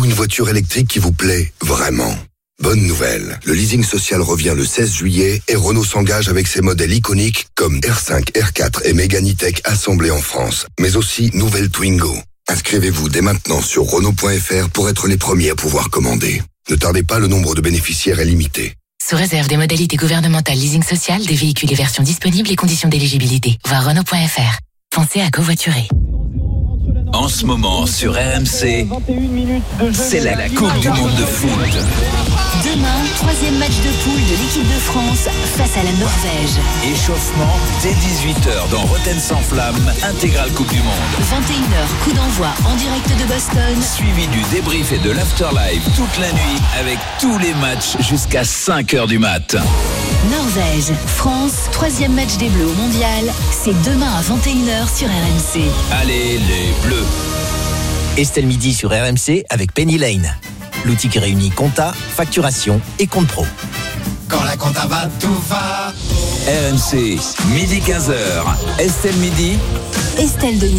une voiture électrique qui vous plaît vraiment? Bonne nouvelle, le leasing social revient le 16 juillet et Renault s'engage avec ses modèles iconiques comme R5, R4 et Mégane E-Tech assemblés en France, mais aussi nouvelle Twingo. Inscrivez-vous dès maintenant sur Renault.fr pour être les premiers à pouvoir commander. Ne tardez pas, le nombre de bénéficiaires est limité. Sous réserve des modalités gouvernementales leasing social, des véhicules et versions disponibles et conditions d'éligibilité. Voir Renault.fr. Pensez à covoiturer. En ce moment sur RMC, c'est la Coupe du Monde de foot. Demain, 3e match de poule de l'équipe de France face à la Norvège. Échauffement dès 18h dans Rotten sans flamme, intégrale Coupe du Monde. 21h, coup d'envoi en direct de Boston. Suivi du débrief et de l'afterlife toute la nuit avec tous les matchs jusqu'à 5h du mat. Norvège, France, 3e match des Bleus au Mondial. C'est demain à 21h sur RMC. Allez les Bleus. Estelle Midi sur RMC avec Penny Lane. L'outil qui réunit compta, facturation et compte pro. Quand la compta va, tout va. RMC, midi 15h. Estelle Midi. Estelle Denis.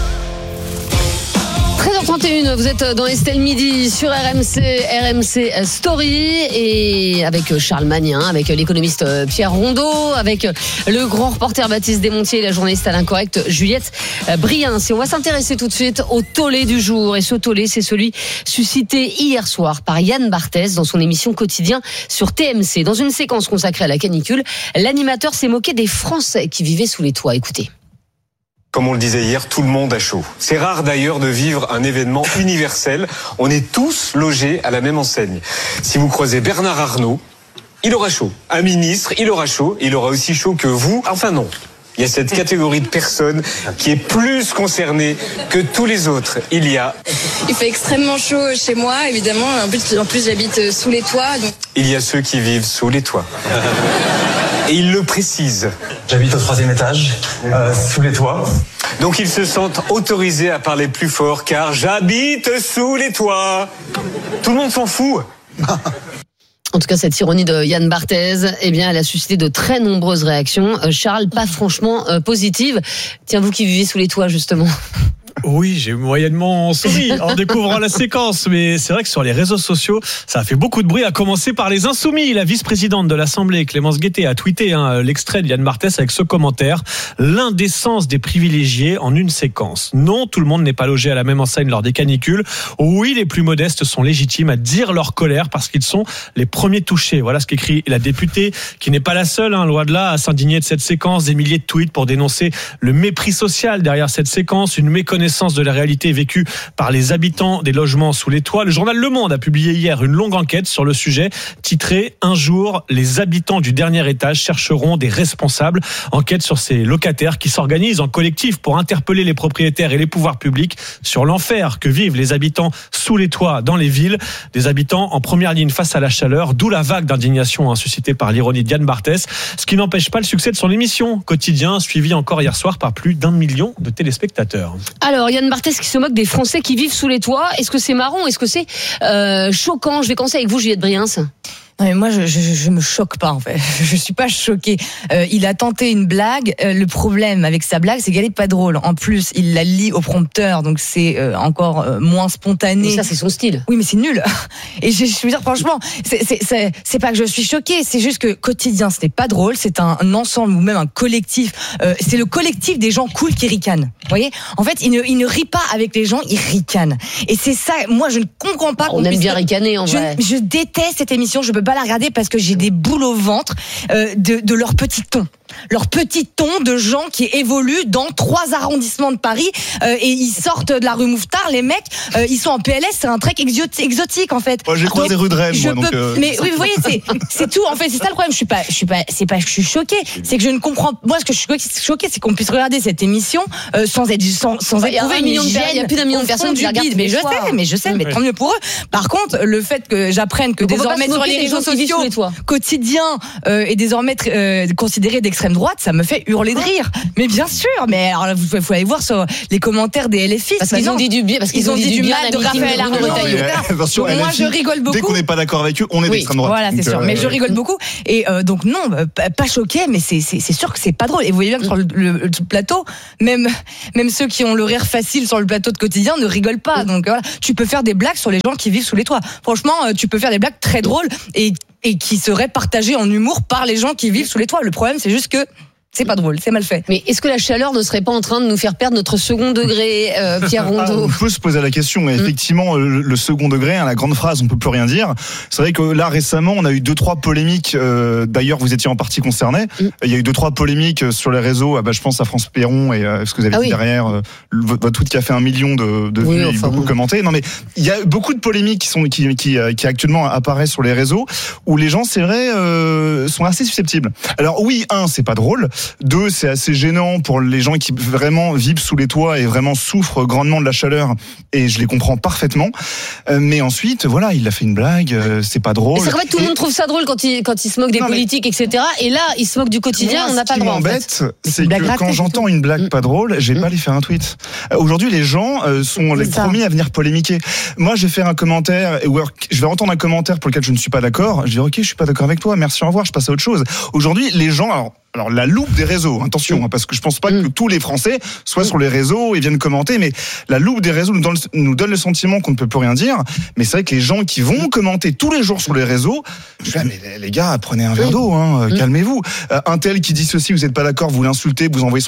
13h31, vous êtes dans Estelle Midi sur RMC Story et avec Charles Magnin, avec l'économiste Pierre Rondeau, avec le grand reporter Baptiste Desmontiers et la journaliste à l'incorrect Juliette Briens. Et on va s'intéresser tout de suite au tollé du jour. Et ce tollé, c'est celui suscité hier soir par Yann Barthès dans son émission Quotidien sur TMC. Dans une séquence consacrée à la canicule, l'animateur s'est moqué des Français qui vivaient sous les toits. Écoutez. Comme on le disait hier, tout le monde a chaud. C'est rare d'ailleurs de vivre un événement universel. On est tous logés à la même enseigne. Si vous croisez Bernard Arnault, il aura chaud. Un ministre, il aura chaud. Il aura aussi chaud que vous. Enfin non. Il y a cette catégorie de personnes qui est plus concernée que tous les autres. Il fait extrêmement chaud chez moi, évidemment. En plus j'habite sous les toits. Donc... Il y a ceux qui vivent sous les toits. Et il le précise. J'habite au 3e étage, sous les toits. Donc ils se sentent autorisés à parler plus fort, car j'habite sous les toits. Tout le monde s'en fout. En tout cas, cette ironie de Yann Barthès, eh bien, elle a suscité de très nombreuses réactions. Charles, pas franchement positives. Tiens, vous qui vivez sous les toits, justement. Oui, j'ai moyennement souri en découvrant la séquence, mais c'est vrai que sur les réseaux sociaux, ça a fait beaucoup de bruit, à commencer par les Insoumis. La vice-présidente de l'Assemblée, Clémence Guettet, a tweeté l'extrait de Yann Barthès avec ce commentaire: l'indécence des privilégiés en une séquence. Non, tout le monde n'est pas logé à la même enseigne lors des canicules. Oui, les plus modestes sont légitimes à dire leur colère parce qu'ils sont les premiers touchés. Voilà ce qu'écrit la députée, qui n'est pas la seule, loin de là, à s'indigner de cette séquence. Des milliers de tweets pour dénoncer le mépris social derrière cette séquence, une méconnaissance de la réalité vécue par les habitants des logements sous les toits. Le journal Le Monde a publié hier une longue enquête sur le sujet, titrée « Un jour, les habitants du dernier étage chercheront des responsables ». Enquête sur ces locataires qui s'organisent en collectif pour interpeller les propriétaires et les pouvoirs publics sur l'enfer que vivent les habitants sous les toits dans les villes. Des habitants en première ligne face à la chaleur, d'où la vague d'indignation suscitée par l'ironie de Yann Barthès, ce qui n'empêche pas le succès de son émission Quotidien, suivi encore hier soir par plus d'1 million de téléspectateurs. Alors, Yann Barthès qui se moque des Français qui vivent sous les toits. Est-ce que c'est marrant? Est-ce que c'est choquant? Je vais commencer avec vous, Juliette Briens. Non mais moi je me choque pas en fait. Je suis pas choquée. Il a tenté une blague. Le problème avec sa blague, c'est qu'elle est pas drôle. En plus, il la lit au prompteur, donc c'est encore moins spontané. Mais ça, c'est son style. Oui, mais c'est nul. Et je veux dire franchement, c'est pas que je suis choquée, c'est juste que Quotidien, ce n'est pas drôle. C'est un ensemble ou même un collectif. C'est le collectif des gens cool qui ricanent. Vous voyez? En fait, il ne rit pas avec les gens, il ricane. Et c'est ça. Moi, je ne comprends pas. On aime bien ricaner en vrai. Je déteste cette émission. Je peux pas la regarder parce que j'ai des boules au ventre de leur petit ton. Leur petit ton de gens qui évoluent dans 3 arrondissements de Paris et ils sortent de la rue Mouffetard, les mecs, ils sont en PLS, c'est un trek exotique en fait. J'ai croisé rue de Rennes, moi. Mais oui, vous voyez, c'est tout. En fait, c'est ça le problème. C'est pas que je suis choquée, c'est que je ne comprends. Moi, ce que je suis choquée, c'est qu'on puisse regarder cette émission sans être il y a 1 million il y a plus d'1 million de personnes qui regardent. Mais je sais, mais tant mieux pour eux. Par contre, le fait que j'apprenne que désormais sur les réseaux réseaux gens qui vivent sociaux sous les toits. quotidien est désormais considéré d'extrême droite, ça me fait hurler de rire. Mais bien sûr, mais alors il faut aller voir sur les commentaires des LFI. Parce qu'ils ont dit du bien, parce qu'ils ont dit du bien de Raphaël Arnaud. Attention, Moi, je rigole beaucoup. Dès qu'on n'est pas d'accord avec eux, on est d'extrême droite. Voilà, c'est sûr. Mais je rigole beaucoup. Et donc non, pas choqué, mais c'est sûr que c'est pas drôle. Et vous voyez bien que sur le plateau, même ceux qui ont le rire facile sur le plateau de quotidien ne rigolent pas. Donc voilà, tu peux faire des blagues sur les gens qui vivent sous les toits. Franchement, tu peux faire des blagues très drôles et qui seraient partagées en humour par les gens qui vivent sous les toits. Le problème, c'est juste que c'est pas drôle, c'est mal fait. Mais est-ce que la chaleur ne serait pas en train de nous faire perdre notre second degré, Pierre Rondeau? On peut se poser la question. Et effectivement, le second degré, la grande phrase, on peut plus rien dire. C'est vrai que là, récemment, on a eu 2-3 polémiques. D'ailleurs, vous étiez en partie concerné. Il y a eu 2-3 polémiques sur les réseaux. Je pense à France Perron et ce que vous avez dit derrière. Votre tweet qui a fait 1 million de vues et beaucoup commenté. Non, mais il y a beaucoup de polémiques qui actuellement apparaissent sur les réseaux où les gens, c'est vrai, sont assez susceptibles. Alors oui, c'est pas drôle. 2, c'est assez gênant pour les gens qui vraiment vivent sous les toits et vraiment souffrent grandement de la chaleur, et je les comprends parfaitement. Mais ensuite, voilà, il a fait une blague, c'est pas drôle. C'est vrai que tout le monde trouve ça drôle quand il se moque des politiques, etc. Et là, il se moque du quotidien, on n'a pas le droit. Ce qui m'embête, c'est que quand j'entends une blague pas drôle, je vais pas aller faire un tweet. Aujourd'hui, les gens sont les premiers à venir polémiquer. Moi, je vais faire un commentaire, je vais entendre un commentaire pour lequel je ne suis pas d'accord. Je vais dire, ok, je suis pas d'accord avec toi, merci, au revoir, je passe à autre chose. Aujourd'hui, les gens, alors la loupe des réseaux, attention, parce que je pense pas que tous les Français soient sur les réseaux et viennent commenter, mais la loupe des réseaux nous donne le sentiment qu'on ne peut plus rien dire. Mais c'est vrai que les gens qui vont commenter tous les jours sur les réseaux, je dis, mais les gars, prenez un verre d'eau, calmez-vous. Un tel qui dit ceci, vous n'êtes pas d'accord, vous l'insultez, vous envoyez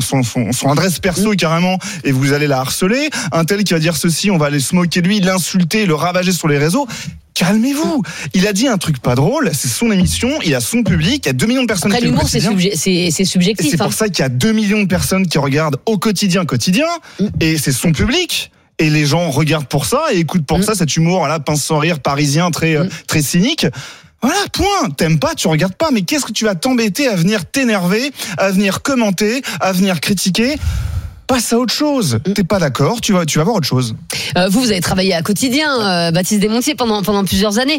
son adresse perso carrément, et vous allez la harceler. Un tel qui va dire ceci, on va aller se moquer de lui, l'insulter, le ravager sur les réseaux. Calmez-vous. Il a dit un truc pas drôle, c'est son émission, il a son public, il y a 2 millions de personnes qui regardent. Après, l'humour, c'est subjectif. Et c'est pour ça qu'il y a 2 millions de personnes qui regardent au quotidien, et c'est son public. Et les gens regardent pour ça et écoutent pour ça cet humour, pince sans rire, parisien, très cynique. Voilà, point. T'aimes pas, tu regardes pas. Mais qu'est-ce que tu vas t'embêter à venir t'énerver, à venir commenter, à venir critiquer? Passe à autre chose. T'es pas d'accord, tu vas voir autre chose. Vous avez travaillé à Quotidien, Baptiste Desmontiers, pendant plusieurs années.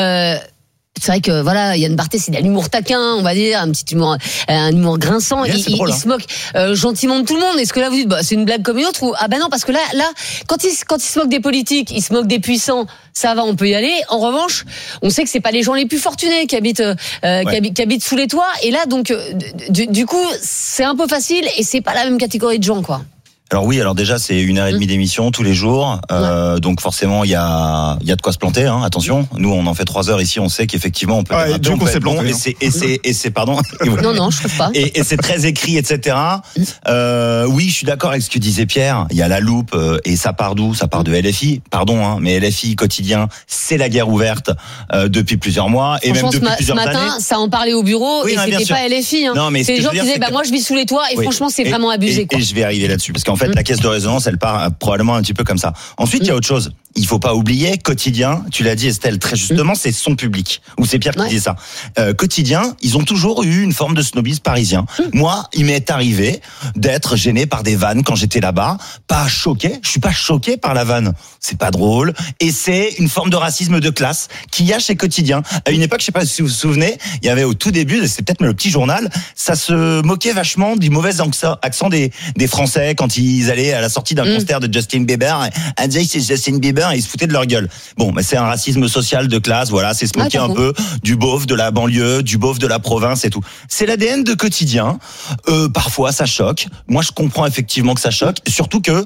C'est vrai que voilà, Yann Barthès, il a l'humour taquin, on va dire, un humour grinçant. Il se moque gentiment de tout le monde. Est-ce que là vous dites, c'est une blague comme une autre, ou non, parce que là, quand il se moque des politiques, il se moque des puissants, ça va, on peut y aller. En revanche, on sait que c'est pas les gens les plus fortunés qui habitent sous les toits. Et là, donc, du coup, c'est un peu facile et c'est pas la même catégorie de gens, quoi. Alors oui, déjà c'est 1h30 d'émission tous les jours, donc forcément il y a de quoi se planter, attention. Nous on en fait 3 heures ici, on sait qu'effectivement on peut être un peu, on peut être bon, et c'est pardon. Non, je trouve pas. Et c'est très écrit, etc. Oui, je suis d'accord avec ce que disait Pierre. Il y a la loupe, et ça part d'où? Ça part de LFI, pardon, mais LFI quotidien, c'est la guerre ouverte depuis plusieurs mois et même depuis plusieurs années. Ce matin, ça en parlait au bureau, et c'était pas LFI. Non, mais c'est les gens qui disaient, moi je vis sous les toits, et franchement c'est vraiment abusé. Et je vais arriver là-dessus, parce qu'en fait, la caisse de résonance, elle part probablement un petit peu comme ça. Ensuite, il y a autre chose. Il faut pas oublier, Quotidien, tu l'as dit Estelle très justement, c'est son public. Ou c'est Pierre qui dit ça. Quotidien, ils ont toujours eu une forme de snobisme parisien. Moi, il m'est arrivé d'être gêné par des vannes quand j'étais là-bas. Pas choqué. Je suis pas choqué par la vanne. C'est pas drôle. Et c'est une forme de racisme de classe qu'il y a chez Quotidien. À une époque, je sais pas si vous vous souvenez, il y avait au tout début, c'est peut-être le petit journal, ça se moquait vachement du mauvais accent des Français quand ils allaient à la sortie d'un concert de Justin Bieber. And this is Justin Bieber. Et ils se foutaient de leur gueule. Bon, mais c'est un racisme social de classe, voilà, c'est se moquer un peu du beauf de la banlieue, du beauf de la province et tout. C'est l'ADN de Quotidien. Parfois, ça choque. Moi, je comprends effectivement que ça choque. Surtout que,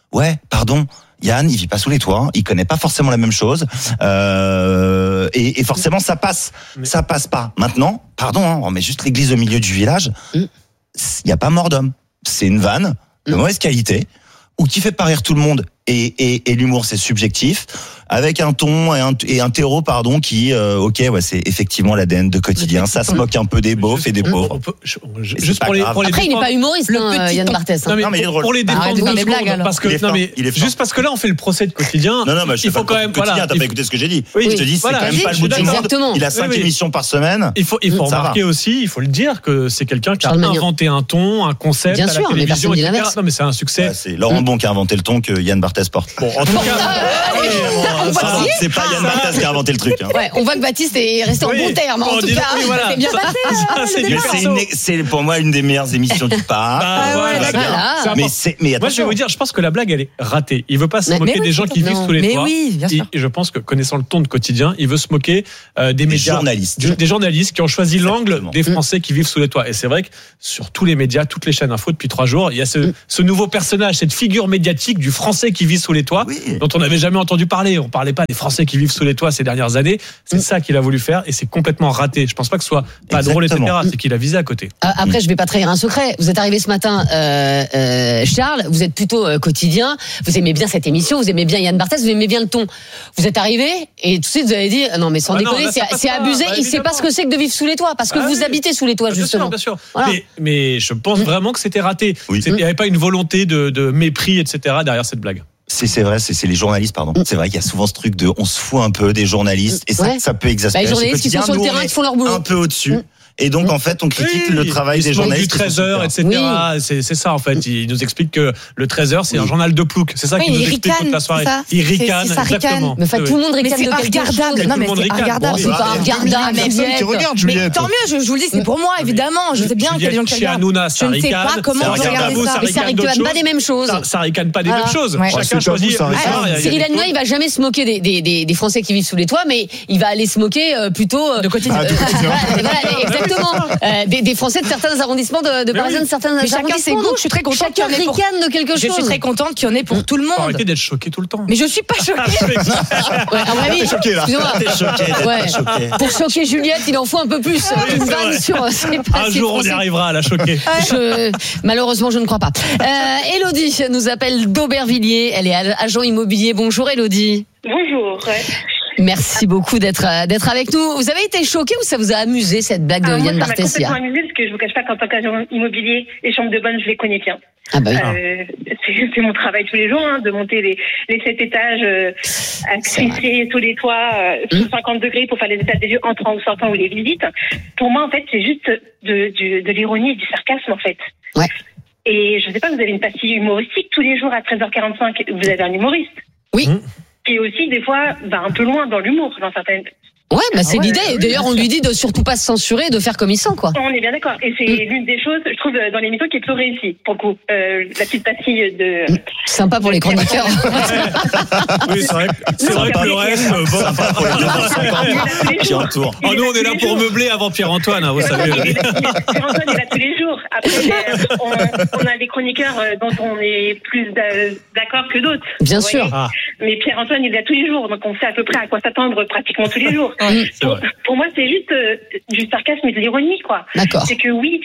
Yann, il vit pas sous les toits, il connaît pas forcément la même chose, et forcément, ça passe. Ça passe pas. Maintenant, on met juste l'église au milieu du village. Il y a pas mort d'homme. C'est une vanne de mauvaise qualité, ou qui fait pas rire tout le monde. Et l'humour, c'est subjectif, avec un ton et un terreau, qui, c'est effectivement l'ADN de Quotidien. Ça se moque un peu des beaufs et des pauvres. Juste pour les après, il n'est pas humoriste, Yann Barthès. Non, mais il est drôle. Pour les défendre, parce que juste parce que là, on fait le procès de Quotidien. Non, il faut quand même. T'as pas écouté ce que j'ai dit. Oui, je te dis, c'est quand même pas le bout du monde. Il a 5 émissions par semaine. Il faut remarquer aussi, il faut le dire, que c'est quelqu'un qui a inventé un ton, un concept à la télévision, etc. Non, mais c'est un succès. C'est Laurent Bon qui a inventé le ton que Yann Barthès porte. Bon, en tout cas, C'est pas Yann Barthès qui a inventé le truc. Ouais, on voit que Baptiste est resté en bon terme. En tout cas, c'est bien passé. C'est pour moi une des meilleures émissions du parc. Mais moi, je vais vous dire, je pense que la blague, elle est ratée. Il veut pas se moquer des gens qui vivent sous les toits. Oui, bien sûr. Et je pense que, connaissant le ton de Quotidien, il veut se moquer des médias, des journalistes qui ont choisi l'angle des Français qui vivent sous les toits. Et c'est vrai que sur tous les médias, toutes les chaînes info depuis 3 jours, il y a ce nouveau personnage, cette figure médiatique du Français qui vit sous les toits, dont on n'avait jamais entendu parler. On parlait pas des Français qui vivent sous les toits ces dernières années. C'est ça qu'il a voulu faire et c'est complètement raté. Je pense pas que ce soit pas drôle, etc. C'est qu'il a visé à côté. Après, je vais pas trahir un secret. Vous êtes arrivé ce matin, Charles. Vous êtes plutôt Quotidien. Vous aimez bien cette émission. Vous aimez bien Yann Barthès. Vous aimez bien le ton. Vous êtes arrivé et tout de suite vous avez dit non mais sans déconner, c'est abusé. Il sait pas ce que c'est que de vivre sous les toits parce que vous habitez sous les toits justement. Bien sûr. Voilà. Mais je pense vraiment que c'était raté. Il n'y avait pas une volonté de mépris, etc. derrière cette blague. C'est vrai, c'est les journalistes, pardon. C'est vrai qu'il y a souvent ce truc de on se fout un peu des journalistes et ça peut exaspérer. Les journalistes qui sont sur le terrain, qui font leur boulot. Un peu au-dessus. Et donc, en fait, on critique le travail des journalistes. Du 13h, etc. Oui. C'est ça, en fait. Il nous explique que le 13h, c'est un journal de plouc. C'est ça qu'il nous explique toute la soirée. Il ricane, exactement. Mais tout le monde ricane de quelque chose. Non, mais c'est regardable. C'est pas regardable. Qui regarde, Juliette. Tant mieux, je vous le dis, c'est pour moi, évidemment. Je sais bien qu'il y a des gens qui regardent. Je ne sais pas comment on regarde ça. Mais ça ricane pas des mêmes choses. Ça ricane pas des mêmes choses. Chacun choisit. Cyril Hanouna, il va jamais se moquer des Français qui vivent sous les toits, mais il va aller se moquer plutôt de Quotidien. Exactement. Des Français de certains arrondissements de Paris, de certains arrondissements. Chacun ses goûts. Je suis très contente. Chacun ricane de quelque chose. Je suis très contente qu'il y en ait pour tout le monde. Arrêtez d'être choqué tout le temps. Mais je suis pas choquée. À mon avis, excusez-moi. Pour choquer Juliette, il en faut un peu plus. Une vanne sur. Un jour, on y arrivera à la choquer. Malheureusement, je ne crois pas. Élodie nous appelle d'Aubervilliers. Elle est agent immobilier. Bonjour, Élodie. Bonjour. Merci beaucoup d'être avec nous. Vous avez été choqué ou ça vous a amusé cette blague de Yann Barthès? Ça m'a complètement amusé parce que je vous cache pas qu'en tant qu'agent immobilier, les chambres de bonne, je les connais bien. C'est mon travail tous les jours, de monter les 7 étages, accesser tous les toits sous 50 degrés pour faire les états des lieux entrant ou sortant ou les visites. Pour moi, en fait, c'est juste de l'ironie et du sarcasme, en fait. Ouais. Et je sais pas, vous avez une pastille humoristique tous les jours à 13h45, vous avez un humoriste. Oui. Qui aussi, des fois, va un peu loin dans l'humour, dans certaines. Ouais, c'est l'idée. Et d'ailleurs, on lui dit de surtout pas se censurer, de faire comme il sent, quoi. On est bien d'accord. Et c'est l'une des choses, je trouve, dans l'émission qui est plutôt réussie, pour le coup. La petite pastille de. Sympa pour les chroniqueurs. Oui, c'est vrai que le reste, sympa pour les Pierre-Antoine. Nous, on est là pour meubler avant Pierre-Antoine, vous savez. Pierre-Antoine est là tous les jours. Après, on a des chroniqueurs dont on est plus d'accord que d'autres. Bien sûr. Mais Pierre-Antoine, il est là tous les jours. Donc, on sait à peu près à quoi s'attendre pratiquement tous les jours. Pour moi, c'est juste du sarcasme et de l'ironie, quoi. D'accord. C'est que oui,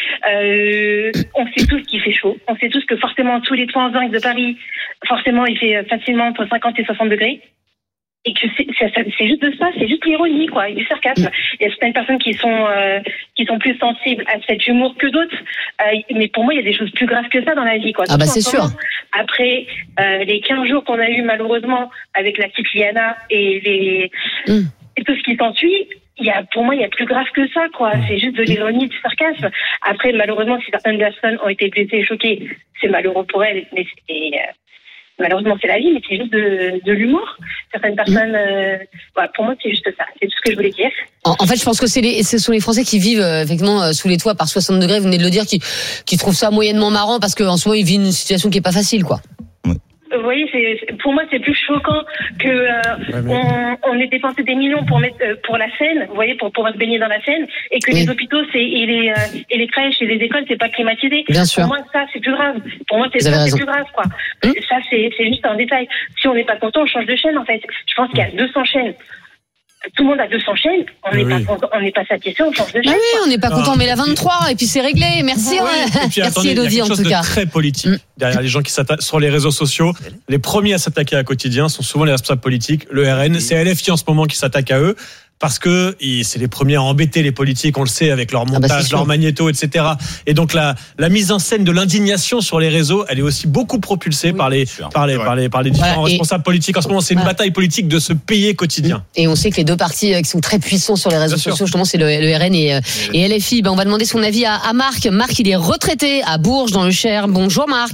on sait tous qu'il fait chaud. On sait tous que forcément, tous les toits en zinc de Paris, forcément, il fait facilement entre 50 et 60 degrés. Et que c'est juste de ça, c'est juste l'ironie, quoi, et du sarcasme. Il y a certaines personnes qui sont plus sensibles à cet humour que d'autres. Mais pour moi, il y a des choses plus graves que ça dans la vie, quoi. C'est sûr. Après les 15 jours qu'on a eu malheureusement avec la petite Liana et tout ce qui s'ensuit, pour moi, il y a plus grave que ça, quoi. C'est juste de l'ironie, du sarcasme. Après, malheureusement, si certaines personnes ont été blessées et choquées, c'est malheureux pour elles, mais malheureusement, c'est la vie, mais c'est juste de l'humour. Certaines personnes, pour moi, c'est juste ça. C'est tout ce que je voulais dire. En fait, je pense que ce sont les Français qui vivent effectivement sous les toits par 60 degrés. Vous venez de le dire, qui trouvent ça moyennement marrant parce qu'en ce moment, ils vivent une situation qui est pas facile, quoi. Vous voyez, pour moi, c'est plus choquant que on ait dépensé des millions pour la Seine, vous voyez, pour pouvoir se baigner dans la Seine, et que les hôpitaux et les crèches et les écoles, c'est pas climatisé. Bien sûr. Pour moi, ça, c'est plus grave. Pour moi, c'est plus grave, quoi. Ça, c'est juste un détail. Si on n'est pas content, on change de chaîne, en fait. Je pense qu'il y a 200 chaînes. Tout le monde a 200 chaînes, on n'est pas satisfait, on change de chaîne. Oui, on n'est pas content, mais la 23, et puis c'est réglé. Merci, merci Élodie, en tout cas. Il y a quelque chose de très politique derrière les gens qui s'attaquent sur les réseaux sociaux. Les premiers à s'attaquer à Quotidien sont souvent les responsables politiques. Le RN, c'est LFI en ce moment qui s'attaque à eux. Parce que c'est les premiers à embêter les politiques, on le sait, avec leur montage, leur magnéto, etc. Et donc la mise en scène de l'indignation sur les réseaux, elle est aussi beaucoup propulsée par les différents responsables politiques. En ce moment, c'est une bataille politique de se payer Quotidien. Et on sait que les deux partis qui sont très puissants sur les réseaux sociaux, justement, c'est le RN et LFI. On va demander son avis à Marc. Marc, il est retraité à Bourges, dans le Cher. Bonjour Marc.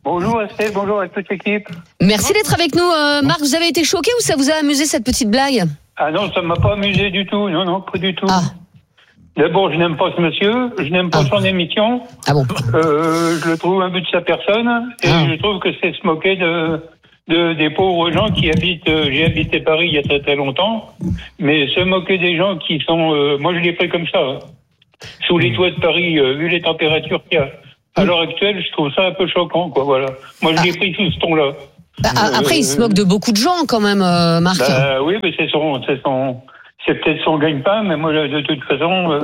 Bonjour Estelle, bonjour à toute l'équipe. Merci d'être avec nous. Marc, vous avez été choqué ou ça vous a amusé cette petite blague? Ah non, ça ne m'a pas amusé du tout. Non, pas du tout. D'abord, je n'aime pas ce monsieur, je n'aime pas son émission. Ah bon? Je le trouve imbu de sa personne et je trouve que c'est se moquer des pauvres gens qui habitent. J'ai habité Paris il y a très très longtemps, mais se moquer des gens qui sont. Moi, je l'ai pris comme ça. Sous les toits de Paris, vu les températures qu'il y a à l'heure actuelle, je trouve ça un peu choquant, quoi. Voilà. Moi, je l'ai pris sous ce ton-là. Après, il se moque de beaucoup de gens, quand même, Marc. Oui, mais c'est peut-être son gagne-pain, mais moi, de toute façon,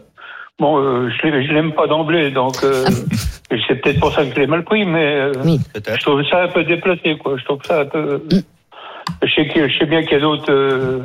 je l'aime pas d'emblée, donc c'est peut-être pour ça que je l'ai mal pris, mais je trouve ça un peu déplacé, quoi. Je trouve ça un peu. Je sais bien qu'il y a d'autres.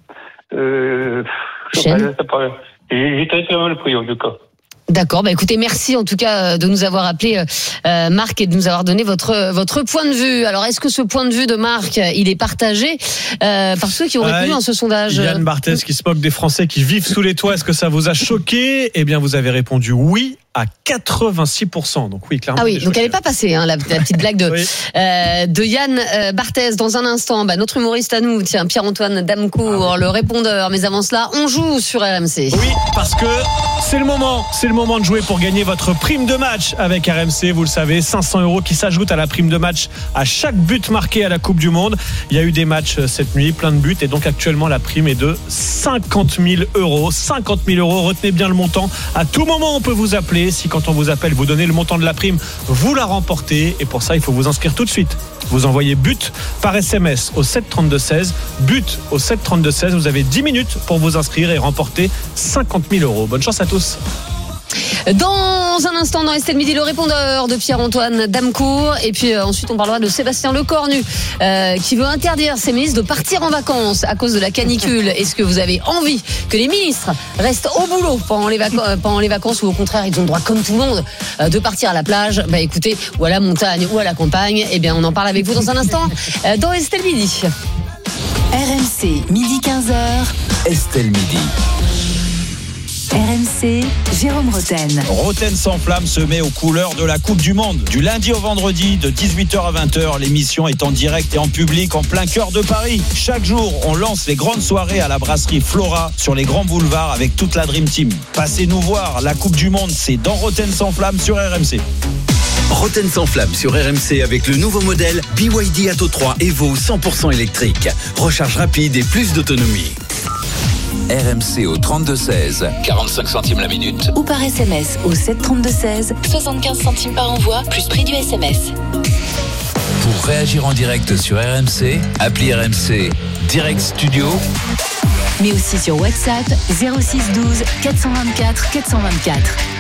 J'ai très très mal pris, en tout cas. D'accord, écoutez, merci en tout cas de nous avoir appelé Marc et de nous avoir donné votre point de vue. Alors est-ce que ce point de vue de Marc, il est partagé par ceux qui ont répondu dans ce sondage? Yann Barthès qui se moque des Français qui vivent sous les toits, est-ce que ça vous a choqué? Eh bien vous avez répondu oui à 86%. Donc oui, clairement. Ah oui, donc elle n'est pas passée, la petite blague de Yann Barthès. Dans un instant, notre humoriste à nous, Pierre-Antoine Damcourt, le répondeur. Mais avant cela, on joue sur RMC. Oui, parce que c'est le moment de jouer pour gagner votre prime de match avec RMC. Vous le savez, 500 € qui s'ajoutent à la prime de match à chaque but marqué à la Coupe du Monde. Il y a eu des matchs cette nuit, plein de buts, et donc actuellement la prime est de 50 000 €. 50 000 €, retenez bien le montant. À tout moment, on peut vous appeler. Si quand on vous appelle, vous donnez le montant de la prime, vous la remportez. Et pour ça, il faut vous inscrire tout de suite. Vous envoyez but par SMS au 732-16. But au 732-16. Vous avez 10 minutes pour vous inscrire et remporter 50 000 €. Bonne chance à tous. Dans un instant, dans Estelle Midi, le répondeur de Pierre-Antoine Damcourt. Et puis ensuite, on parlera de Sébastien Lecornu qui veut interdire ses ministres de partir en vacances à cause de la canicule. Est-ce que vous avez envie que les ministres restent au boulot pendant les vacances ou au contraire, ils ont le droit, comme tout le monde, de partir à la plage, écoutez, ou à la montagne ou à la campagne? Eh bien, on en parle avec vous dans un instant dans Estelle Midi. RMC, midi 15h. Estelle Midi. RMC, Jérôme Roten. Roten sans flamme se met aux couleurs de la Coupe du Monde. Du lundi au vendredi, de 18h à 20h, l'émission est en direct et en public en plein cœur de Paris. Chaque jour, on lance les grandes soirées à la brasserie Flora sur les grands boulevards avec toute la Dream Team. Passez nous voir, la Coupe du Monde, c'est dans Roten sans flamme sur RMC. Roten sans flamme sur RMC avec le nouveau modèle BYD Atto 3 Evo 100% électrique. Recharge rapide et plus d'autonomie. RMC au 32-16, 45 centimes la minute. Ou par SMS au 732-16, 75 centimes par envoi, plus prix du SMS. Pour réagir en direct sur RMC, appelez RMC Direct Studio. Mais aussi sur WhatsApp 06 12 424 424.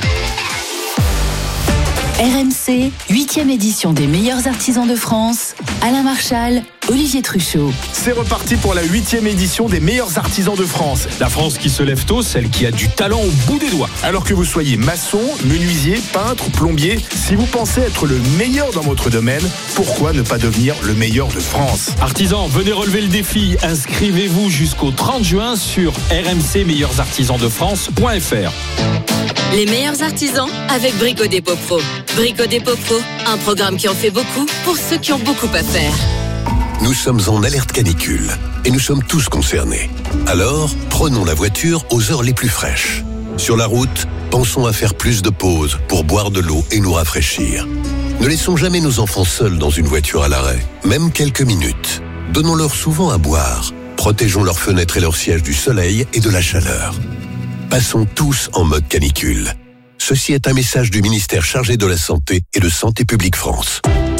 RMC, 8e édition des meilleurs artisans de France. Alain Marchal, Olivier Truchot. C'est reparti pour la 8e édition des meilleurs artisans de France. La France qui se lève tôt, celle qui a du talent au bout des doigts. Alors que vous soyez maçon, menuisier, peintre, plombier, si vous pensez être le meilleur dans votre domaine, pourquoi ne pas devenir le meilleur de France? Artisans, venez relever le défi. Inscrivez-vous jusqu'au 30 juin sur rmcmeilleursartisansdefrance.fr. Les meilleurs artisans avec Brico Dépôt Pro. Brico Dépôt Pro, un programme qui en fait beaucoup pour ceux qui ont beaucoup à faire. Nous sommes en alerte canicule et nous sommes tous concernés. Alors, prenons la voiture aux heures les plus fraîches. Sur la route, pensons à faire plus de pauses pour boire de l'eau et nous rafraîchir. Ne laissons jamais nos enfants seuls dans une voiture à l'arrêt, même quelques minutes. Donnons-leur souvent à boire. Protégeons leurs fenêtres et leurs sièges du soleil et de la chaleur. Passons tous en mode canicule. Ceci est un message du ministère chargé de la Santé et de Santé publique France.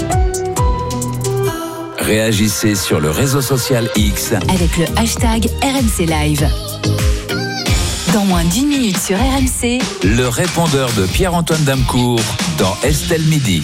Réagissez sur le réseau social X avec le hashtag RMC Live. Dans moins d'1 minute sur RMC, le répondeur de Pierre-Antoine Damcourt dans Estelle Midi.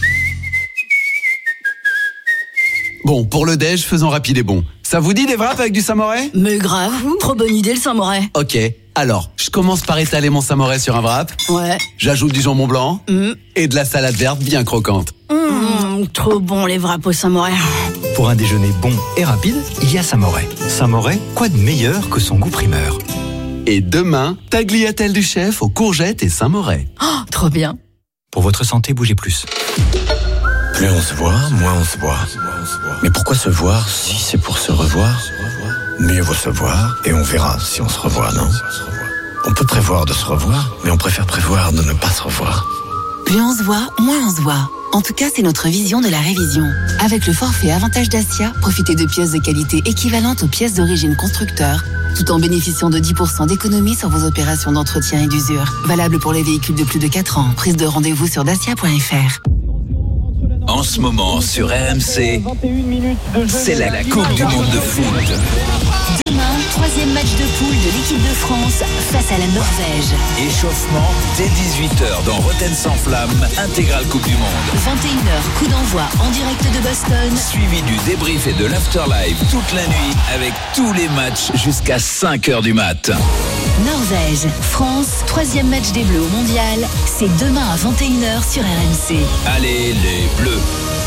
Bon, pour le déj, faisons rapide et bon. Ça vous dit des wraps avec du samouraï? Mais grave, trop bonne idée le samouraï. Ok, alors, je commence par étaler mon samouraï sur un wrap. Ouais. J'ajoute du jambon blanc et de la salade verte bien croquante. Trop bon les wraps au samouraï. Pour un déjeuner bon et rapide, il y a Samouraï. Samouraï, quoi de meilleur que son goût primeur? Et demain, tagliatelle du chef aux courgettes et Saint-Moret. Oh, trop bien. Pour votre santé, bougez plus. Plus on se voit, moins on se voit. Mais pourquoi se voir si c'est pour se revoir? Mieux vaut se voir et on verra si on se revoit, non? On peut prévoir de se revoir, mais on préfère prévoir de ne pas se revoir. Plus on se voit, moins on se voit. En tout cas, c'est notre vision de la révision. Avec le forfait Avantage Dacia, profitez de pièces de qualité équivalentes aux pièces d'origine constructeur, tout en bénéficiant de 10% d'économie sur vos opérations d'entretien et d'usure. Valable pour les véhicules de plus de 4 ans. Prise de rendez-vous sur dacia.fr. En ce moment, sur RMC, c'est la Coupe du Monde de foot. Demain, 3e match de poule de l'équipe de France face à la Norvège. Échauffement dès 18h dans Rotten sans flamme, intégrale Coupe du Monde. 21h, coup d'envoi en direct de Boston. Suivi du débrief et de l'afterlive toute la nuit avec tous les matchs jusqu'à 5h du mat. Norvège, France, 3e match des Bleus au Mondial. C'est demain à 21h sur RMC. Allez les Bleus.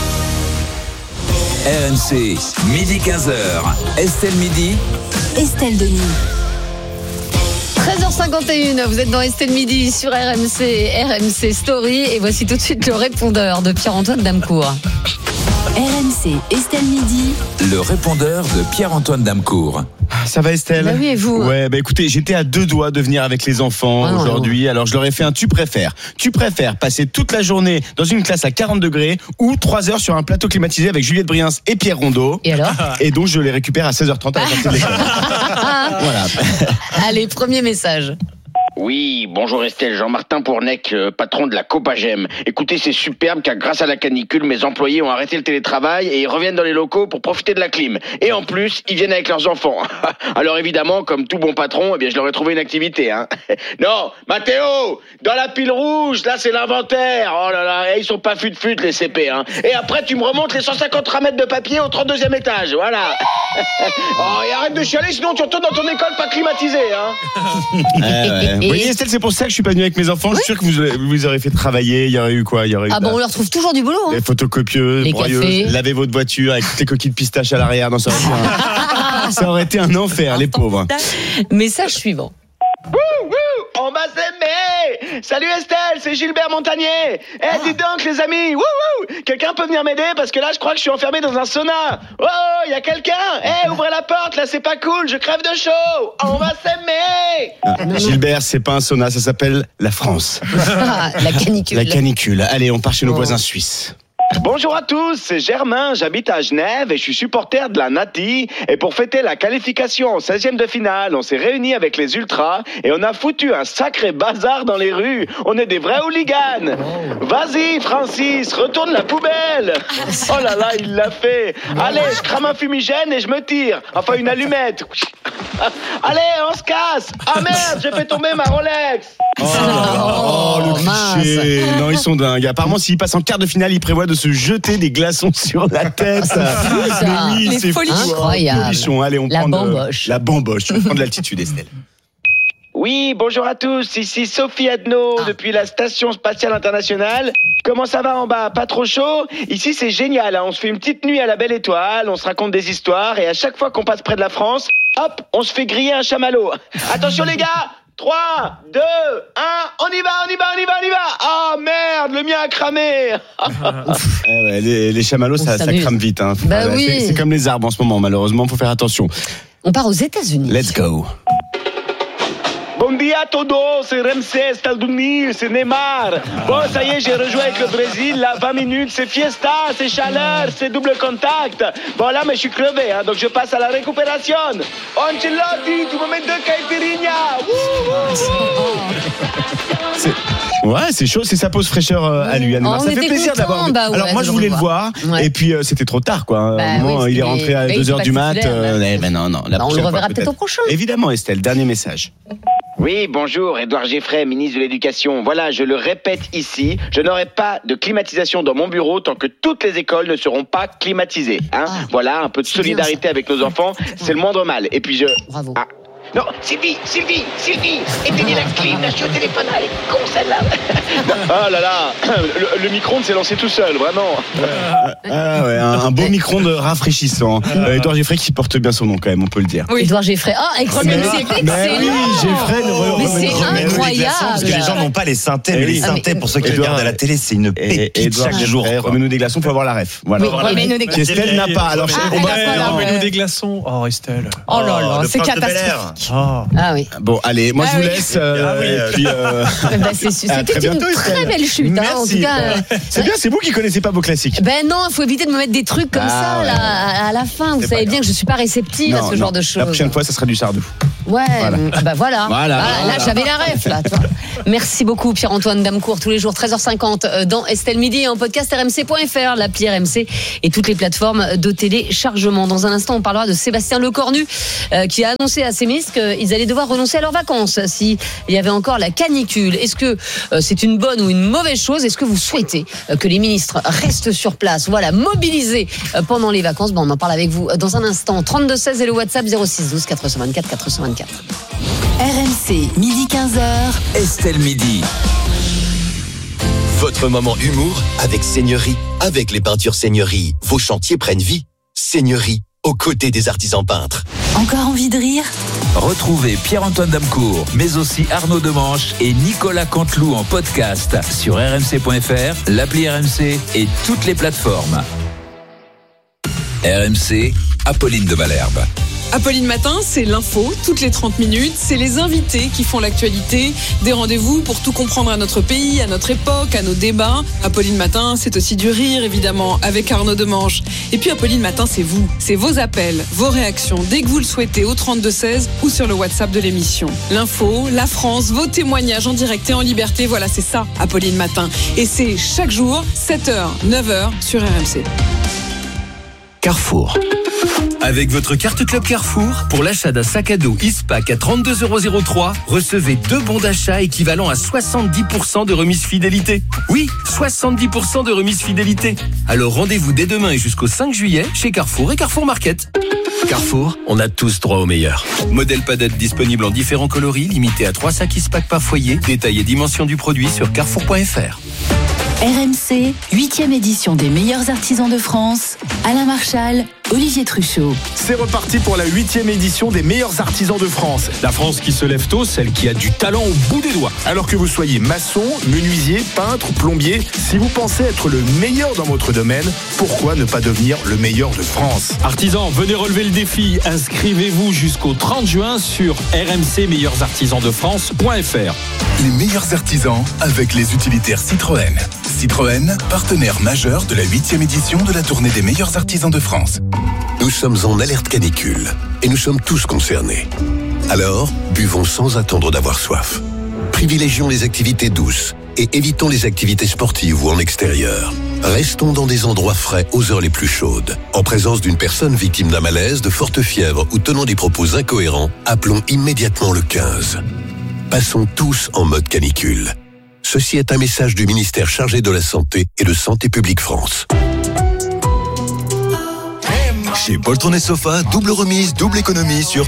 RMC, midi 15h. Estelle Midi. Estelle Denis. 13h51, vous êtes dans Estelle Midi sur RMC, RMC Story. Et voici tout de suite le répondeur de Pierre-Antoine Damecourt. RMC, Estelle Midi. Le répondeur de Pierre-Antoine Damecourt. Ça va Estelle? Bah oui, et vous? Ouais, bah écoutez, j'étais à 2 doigts de venir avec les enfants aujourd'hui. Alors je leur ai fait un tu préfères. Tu préfères passer toute la journée dans une classe à 40 degrés ou 3 heures sur un plateau climatisé avec Juliette Briens et Pierre Rondeau? Et alors? Et donc je les récupère à 16h30 à la sortie de l'école. Voilà. Allez, premier message. Oui, bonjour Estelle, Jean-Martin Pournec, patron de la Copagem. Écoutez, c'est superbe car grâce à la canicule, mes employés ont arrêté le télétravail et ils reviennent dans les locaux pour profiter de la clim. Et en plus, ils viennent avec leurs enfants. Alors évidemment, comme tout bon patron, eh bien, je leur ai trouvé une activité. Hein. Non, Mathéo, dans la pile rouge, là c'est l'inventaire. Oh là là, ils sont pas fut-fut les CP. Hein. Et après, tu me remontes les 150 mètres de papier au 32e étage, voilà. Oh, et arrête de chialer, sinon tu retournes dans ton école pas climatisée. Hein. Vous voyez Estelle, c'est pour ça que je suis pas venu avec mes enfants. Je suis sûr que vous les aurez fait travailler. Il y aurait eu quoi? Ah bon, on leur trouve toujours du boulot. Hein. Les photocopieuses, les broyeuses, cafés. laver votre voiture avec toutes les coquilles de pistache à l'arrière. Non, ça aurait été un enfer, les pauvres. Message suivant. On va s'aimer. Salut Estelle, c'est Gilbert Montagnier. Dites donc les amis, quelqu'un peut venir m'aider parce que là je crois que je suis enfermé dans un sauna. Oh, il y a quelqu'un. Ouvrez la porte, là c'est pas cool, je crève de chaud. On va s'aimer. Gilbert, c'est pas un sauna, ça s'appelle la France. La canicule. La canicule. Allez, on part chez nos voisins suisses. Bonjour à tous, c'est Germain, j'habite à Genève et je suis supporter de la Nati. Et pour fêter la qualification en 16e de finale, on s'est réunis avec les Ultras et on a foutu un sacré bazar dans les rues. On est des vrais hooligans. Vas-y Francis, retourne la poubelle. Oh là là, il l'a fait. Allez, je crame un fumigène et je me tire. Enfin, une allumette. Allez, on se casse. Ah merde, j'ai fait tomber ma Rolex. Oh, le cliché. Non, ils sont dingues. Apparemment, s'ils passent en quart de finale, ils prévoient de se jeter des glaçons sur la tête. Oui, c'est folichons. fou. Incroyable. Folichon. Allez, on la prend bamboche. La bamboche. On prend de l'altitude, Estelle. Oui, bonjour à tous, ici Sophie Adno depuis la Station Spatiale Internationale. Comment ça va en bas? Pas trop chaud? Ici c'est génial, hein. On se fait une petite nuit à la belle étoile, on se raconte des histoires et à chaque fois qu'on passe près de la France, hop, on se fait griller un chamallow. Attention les gars, 3, 2, 1, on y va. Ah merde, le mien a cramé. Ouais, les chamallows, ça crame vite. Hein. Bah oui. C'est comme les arbres en ce moment, malheureusement, faut faire attention. On part aux États-Unis. Let's go. Bon dia a todos, c'est RMC, États-Unis, c'est Neymar. Bon, ça y est, j'ai rejoué avec le Brésil, là, 20 minutes, c'est fiesta, c'est chaleur, c'est double contact. Bon, là, mais je suis crevé, hein, donc je passe à la récupération. Ancelotti, tu me mets 2 caipirinha. Ouais, c'est chaud, c'est sa pause fraîcheur à lui, Neymar. Ça fait plaisir d'avoir. Bah ouais, alors moi, je voulais le voir, et puis c'était trop tard, quoi. Bah, à un moment, il est rentré à 2h du mat. Ben non. On le reverra peut-être au prochain. Évidemment, Estelle, dernier message. Oui, bonjour, Édouard Geffray, ministre de l'Éducation. Voilà, je le répète ici, je n'aurai pas de climatisation dans mon bureau tant que toutes les écoles ne seront pas climatisées. Hein. Voilà, un peu de solidarité avec nos enfants, c'est le moindre mal. Et puis Bravo. Non, Sylvie, éteignez la clim, là, je suis au téléphone, elle est con celle-là. Ah là là, le micro-ondes s'est lancé tout seul, vraiment. Un beau micro-ondes rafraîchissant. Édouard Geffray qui porte bien son nom quand même, on peut le dire. Oui, Édouard Geffray. Ah, excellent, c'est excellent. Oui, Geffray. Mais c'est incroyable. Parce que les gens n'ont pas les synthés, mais les synthés, pour ceux qui regardent à la télé, c'est une pépite chaque jour. Remets-nous des glaçons, faut avoir la ref. Voilà. Estelle n'a pas. Alors, remets-nous des glaçons. Oh, Estelle. Oh là là, c'est catastrophique. Ah oui. Bon, allez, moi je vous laisse. C'était une très belle chute. En tout cas, c'est bien, c'est vous qui connaissez pas vos classiques. Ben non, il faut éviter de me mettre des trucs comme ça là, à la fin. Vous savez bien que je suis pas réceptive à ce genre de choses. La prochaine fois, ça sera du Sardou. Ouais, voilà. Là, j'avais la ref, là. Merci beaucoup, Pierre-Antoine Damecourt, tous les jours, 13h50, dans Estelle Midi et en podcast rmc.fr, l'appli RMC et toutes les plateformes de téléchargement. Dans un instant, on parlera de Sébastien Lecornu, qui a annoncé à ses ministres qu'ils allaient devoir renoncer à leurs vacances s'il y avait encore la canicule. Est-ce que c'est une bonne ou une mauvaise chose? Est-ce que vous souhaitez que les ministres restent sur place, mobilisés pendant les vacances? On en parle avec vous dans un instant. 32-16 et le WhatsApp 06 12 424 424. RMC, midi 15h. Estelle Midi. Votre moment humour avec Seigneurie. Avec les peintures Seigneurie, vos chantiers prennent vie. Seigneurie, aux côtés des artisans peintres. Encore envie de rire? Retrouvez Pierre-Antoine Damecourt, mais aussi Arnaud Demanche et Nicolas Canteloup en podcast sur rmc.fr, l'appli RMC et toutes les plateformes. RMC, Apolline de Malherbe. Apolline Matin, c'est l'info, toutes les 30 minutes. C'est les invités qui font l'actualité. Des rendez-vous pour tout comprendre à notre pays, à notre époque, à nos débats. Apolline Matin, c'est aussi du rire, évidemment, avec Arnaud Demanche. Et puis Apolline Matin, c'est vous. C'est vos appels, vos réactions, dès que vous le souhaitez, au 32-16 ou sur le WhatsApp de l'émission. L'info, la France, vos témoignages en direct et en liberté. Voilà, c'est ça, Apolline Matin. Et c'est chaque jour, 7h, 9h sur RMC. Carrefour. Avec votre carte Club Carrefour, pour l'achat d'un sac à dos Ispac à 32,03 €, recevez 2 bons d'achat équivalent à 70% de remise fidélité. Oui, 70% de remise fidélité. Alors rendez-vous dès demain et jusqu'au 5 juillet chez Carrefour et Carrefour Market. Carrefour, on a tous droit au meilleur. Modèle padette disponible en différents coloris, limité à 3 sacs Ispac par foyer. Détail et dimension du produit sur carrefour.fr. RMC, 8e édition des meilleurs artisans de France. Alain Marchal, Olivier Truchot. C'est reparti pour la 8e édition des meilleurs artisans de France. La France qui se lève tôt, celle qui a du talent au bout des doigts. Alors que vous soyez maçon, menuisier, peintre ou plombier, si vous pensez être le meilleur dans votre domaine, pourquoi ne pas devenir le meilleur de France? Artisans, venez relever le défi. Inscrivez-vous jusqu'au 30 juin sur rmcmeilleursartisansdefrance.fr. Les meilleurs artisans avec les utilitaires Citroën. Citroën, partenaire majeur de la 8e édition de la tournée des meilleurs artisans de France. Nous sommes en alerte canicule et nous sommes tous concernés. Alors, buvons sans attendre d'avoir soif. Privilégions les activités douces et évitons les activités sportives ou en extérieur. Restons dans des endroits frais aux heures les plus chaudes. En présence d'une personne victime d'un malaise, de forte fièvre ou tenant des propos incohérents, appelons immédiatement le 15. Passons tous en mode canicule. Ceci est un message du ministère chargé de la Santé et de Santé publique France. Chez Poltron et Sofa, double remise, double économie sur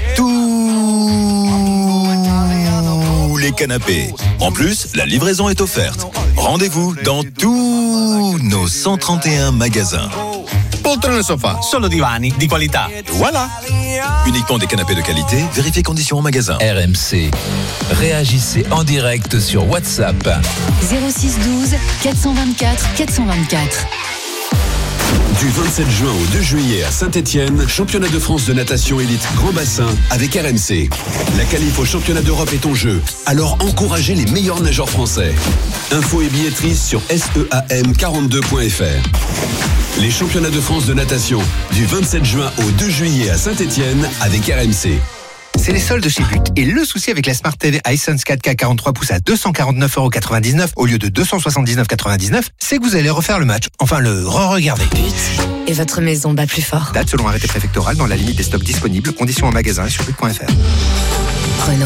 tous les canapés. En plus, la livraison est offerte. Rendez-vous dans tous nos 131 magasins. Poltron et Sofa, solo divani di qualità. Voilà. Uniquement des canapés de qualité, vérifiez conditions en magasin. RMC. Réagissez en direct sur WhatsApp. 06 12 424 424. Du 27 juin au 2 juillet à Saint-Étienne, championnat de France de natation élite grand bassin avec RMC. La qualif au championnat d'Europe est en jeu, alors encouragez les meilleurs nageurs français. Infos et billetterie sur SEAM42.fr. Les championnats de France de natation du 27 juin au 2 juillet à Saint-Étienne avec RMC. C'est les soldes chez But. Et le souci avec la Smart TV Hisense 4K 43 pouces à 249,99 € au lieu de 279,99 €, c'est que vous allez refaire le match. Enfin, le re-regarder. But. Et votre maison bat plus fort. Date selon arrêté préfectoral dans la limite des stocks disponibles. Conditions en magasin et sur but.fr. Renault.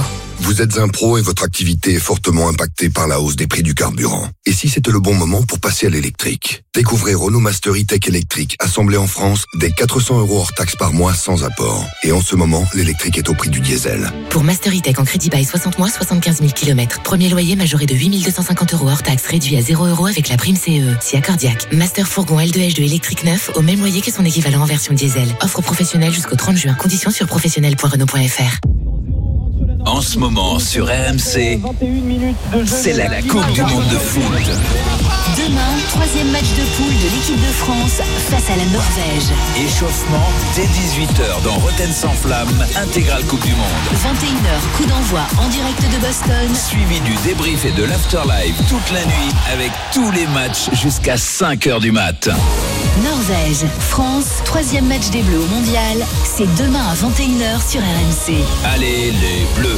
Vous êtes un pro et votre activité est fortement impactée par la hausse des prix du carburant. Et si c'était le bon moment pour passer à l'électrique? Découvrez Renault Master E-Tech électrique, assemblé en France, dès 400 € hors taxe par mois sans apport. Et en ce moment, l'électrique est au prix du diesel. Pour Master E-Tech en crédit bail 60 mois, 75 000 km. Premier loyer majoré de 8 250 € hors taxe, réduit à 0 € avec la prime CE. Si accordiaque. Master fourgon L2H2 électrique neuf, au même loyer que son équivalent en version diesel. Offre professionnelle jusqu'au 30 juin. Conditions sur professionnel.renault.fr. En ce moment, sur RMC, c'est la Coupe du Monde de foot. Demain, 3e match de poule de l'équipe de France face à la Norvège. Échauffement dès 18h dans Rotten sans flamme, intégrale Coupe du Monde. 21h, coup d'envoi en direct de Boston. Suivi du débrief et de l'afterlife toute la nuit avec tous les matchs jusqu'à 5h du mat. Norvège, France, 3e match des Bleus au Mondial. C'est demain à 21h sur RMC. Allez les Bleus.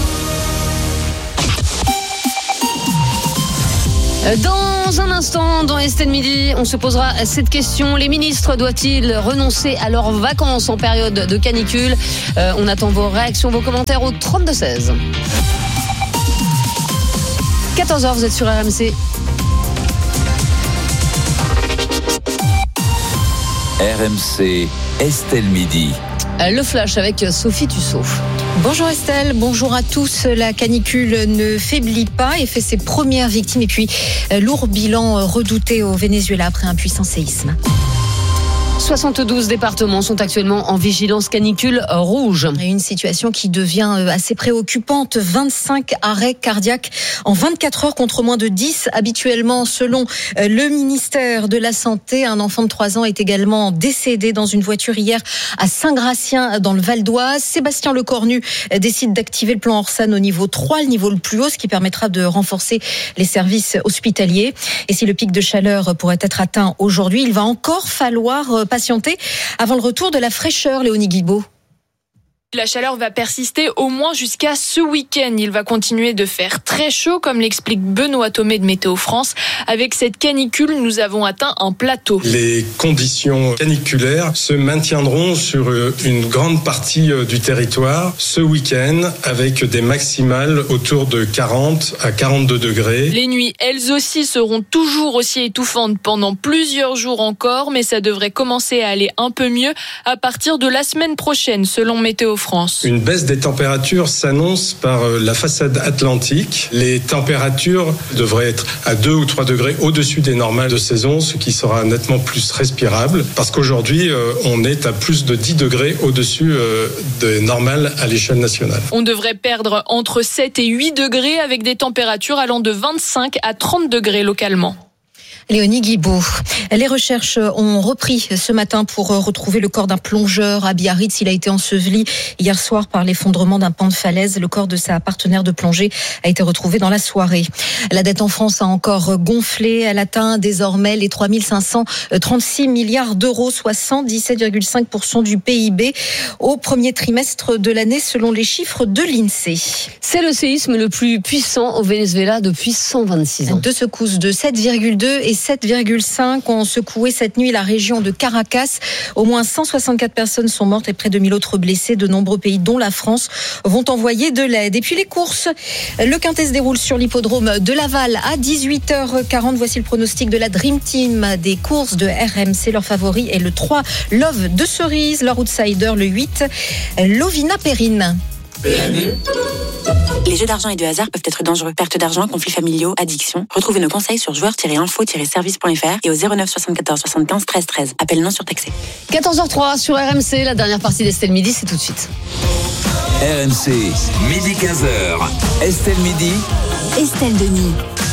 Dans un instant, dans Estelle Midi, on se posera cette question. Les ministres doivent-ils renoncer à leurs vacances en période de canicule? On attend vos réactions, vos commentaires au 32-16. 14h, vous êtes sur RMC. RMC, Estelle Midi. Le flash avec Sophie Tussaud. Bonjour Estelle, bonjour à tous. La canicule ne faiblit pas et fait ses premières victimes. Et puis, lourd bilan redouté au Venezuela après un puissant séisme. 72 départements sont actuellement en vigilance canicule rouge. Et une situation qui devient assez préoccupante. 25 arrêts cardiaques en 24 heures contre moins de 10 habituellement. Selon le ministère de la Santé, un enfant de 3 ans est également décédé dans une voiture hier à Saint-Gratien dans le Val d'Oise. Sébastien Lecornu décide d'activer le plan Orsan au niveau 3, le niveau le plus haut, ce qui permettra de renforcer les services hospitaliers. Et si le pic de chaleur pourrait être atteint aujourd'hui, il va encore falloir patienter avant le retour de la fraîcheur, Léonie Guibaud. La chaleur va persister au moins jusqu'à ce week-end. Il va continuer de faire très chaud, comme l'explique Benoît Thomé de Météo France. Avec cette canicule, nous avons atteint un plateau. Les conditions caniculaires se maintiendront sur une grande partie du territoire ce week-end, avec des maximales autour de 40 à 42 degrés. Les nuits, elles aussi, seront toujours aussi étouffantes pendant plusieurs jours encore, mais ça devrait commencer à aller un peu mieux à partir de la semaine prochaine, selon Météo France. Une baisse des températures s'annonce par la façade atlantique. Les températures devraient être à 2 ou 3 degrés au-dessus des normales de saison, ce qui sera nettement plus respirable, parce qu'aujourd'hui, on est à plus de 10 degrés au-dessus des normales à l'échelle nationale. On devrait perdre entre 7 et 8 degrés avec des températures allant de 25 à 30 degrés localement. Léonie Guibaud. Les recherches ont repris ce matin pour retrouver le corps d'un plongeur à Biarritz. Il a été enseveli hier soir par l'effondrement d'un pan de falaise. Le corps de sa partenaire de plongée a été retrouvé dans la soirée. La dette en France a encore gonflé. Elle atteint désormais les 3 536 milliards d'euros, soit 117,5% du PIB au premier trimestre de l'année, selon les chiffres de l'INSEE. C'est le séisme le plus puissant au Venezuela depuis 126 ans. 2 secousses de 7,2 et 7,5 ont secoué cette nuit la région de Caracas. Au moins 164 personnes sont mortes et près de 1000 autres blessées. De nombreux pays, dont la France, vont envoyer de l'aide. Et puis les courses. Le Quintet se déroule sur l'hippodrome de Laval à 18h40. Voici le pronostic de la Dream Team des courses de RMC. Leur favori est le 3, Love de Cerise. Leur outsider, le 8, Lovina Perrine. Les jeux d'argent et de hasard peuvent être dangereux. Perte d'argent, conflits familiaux, addiction. Retrouvez nos conseils sur joueurs-info-service.fr et au 09 74 75 13 13. Appel non surtaxé. 14h03 sur RMC, la dernière partie d'Estelle Midi, c'est tout de suite. RMC, midi 15h. Estelle Midi. Estelle Denis.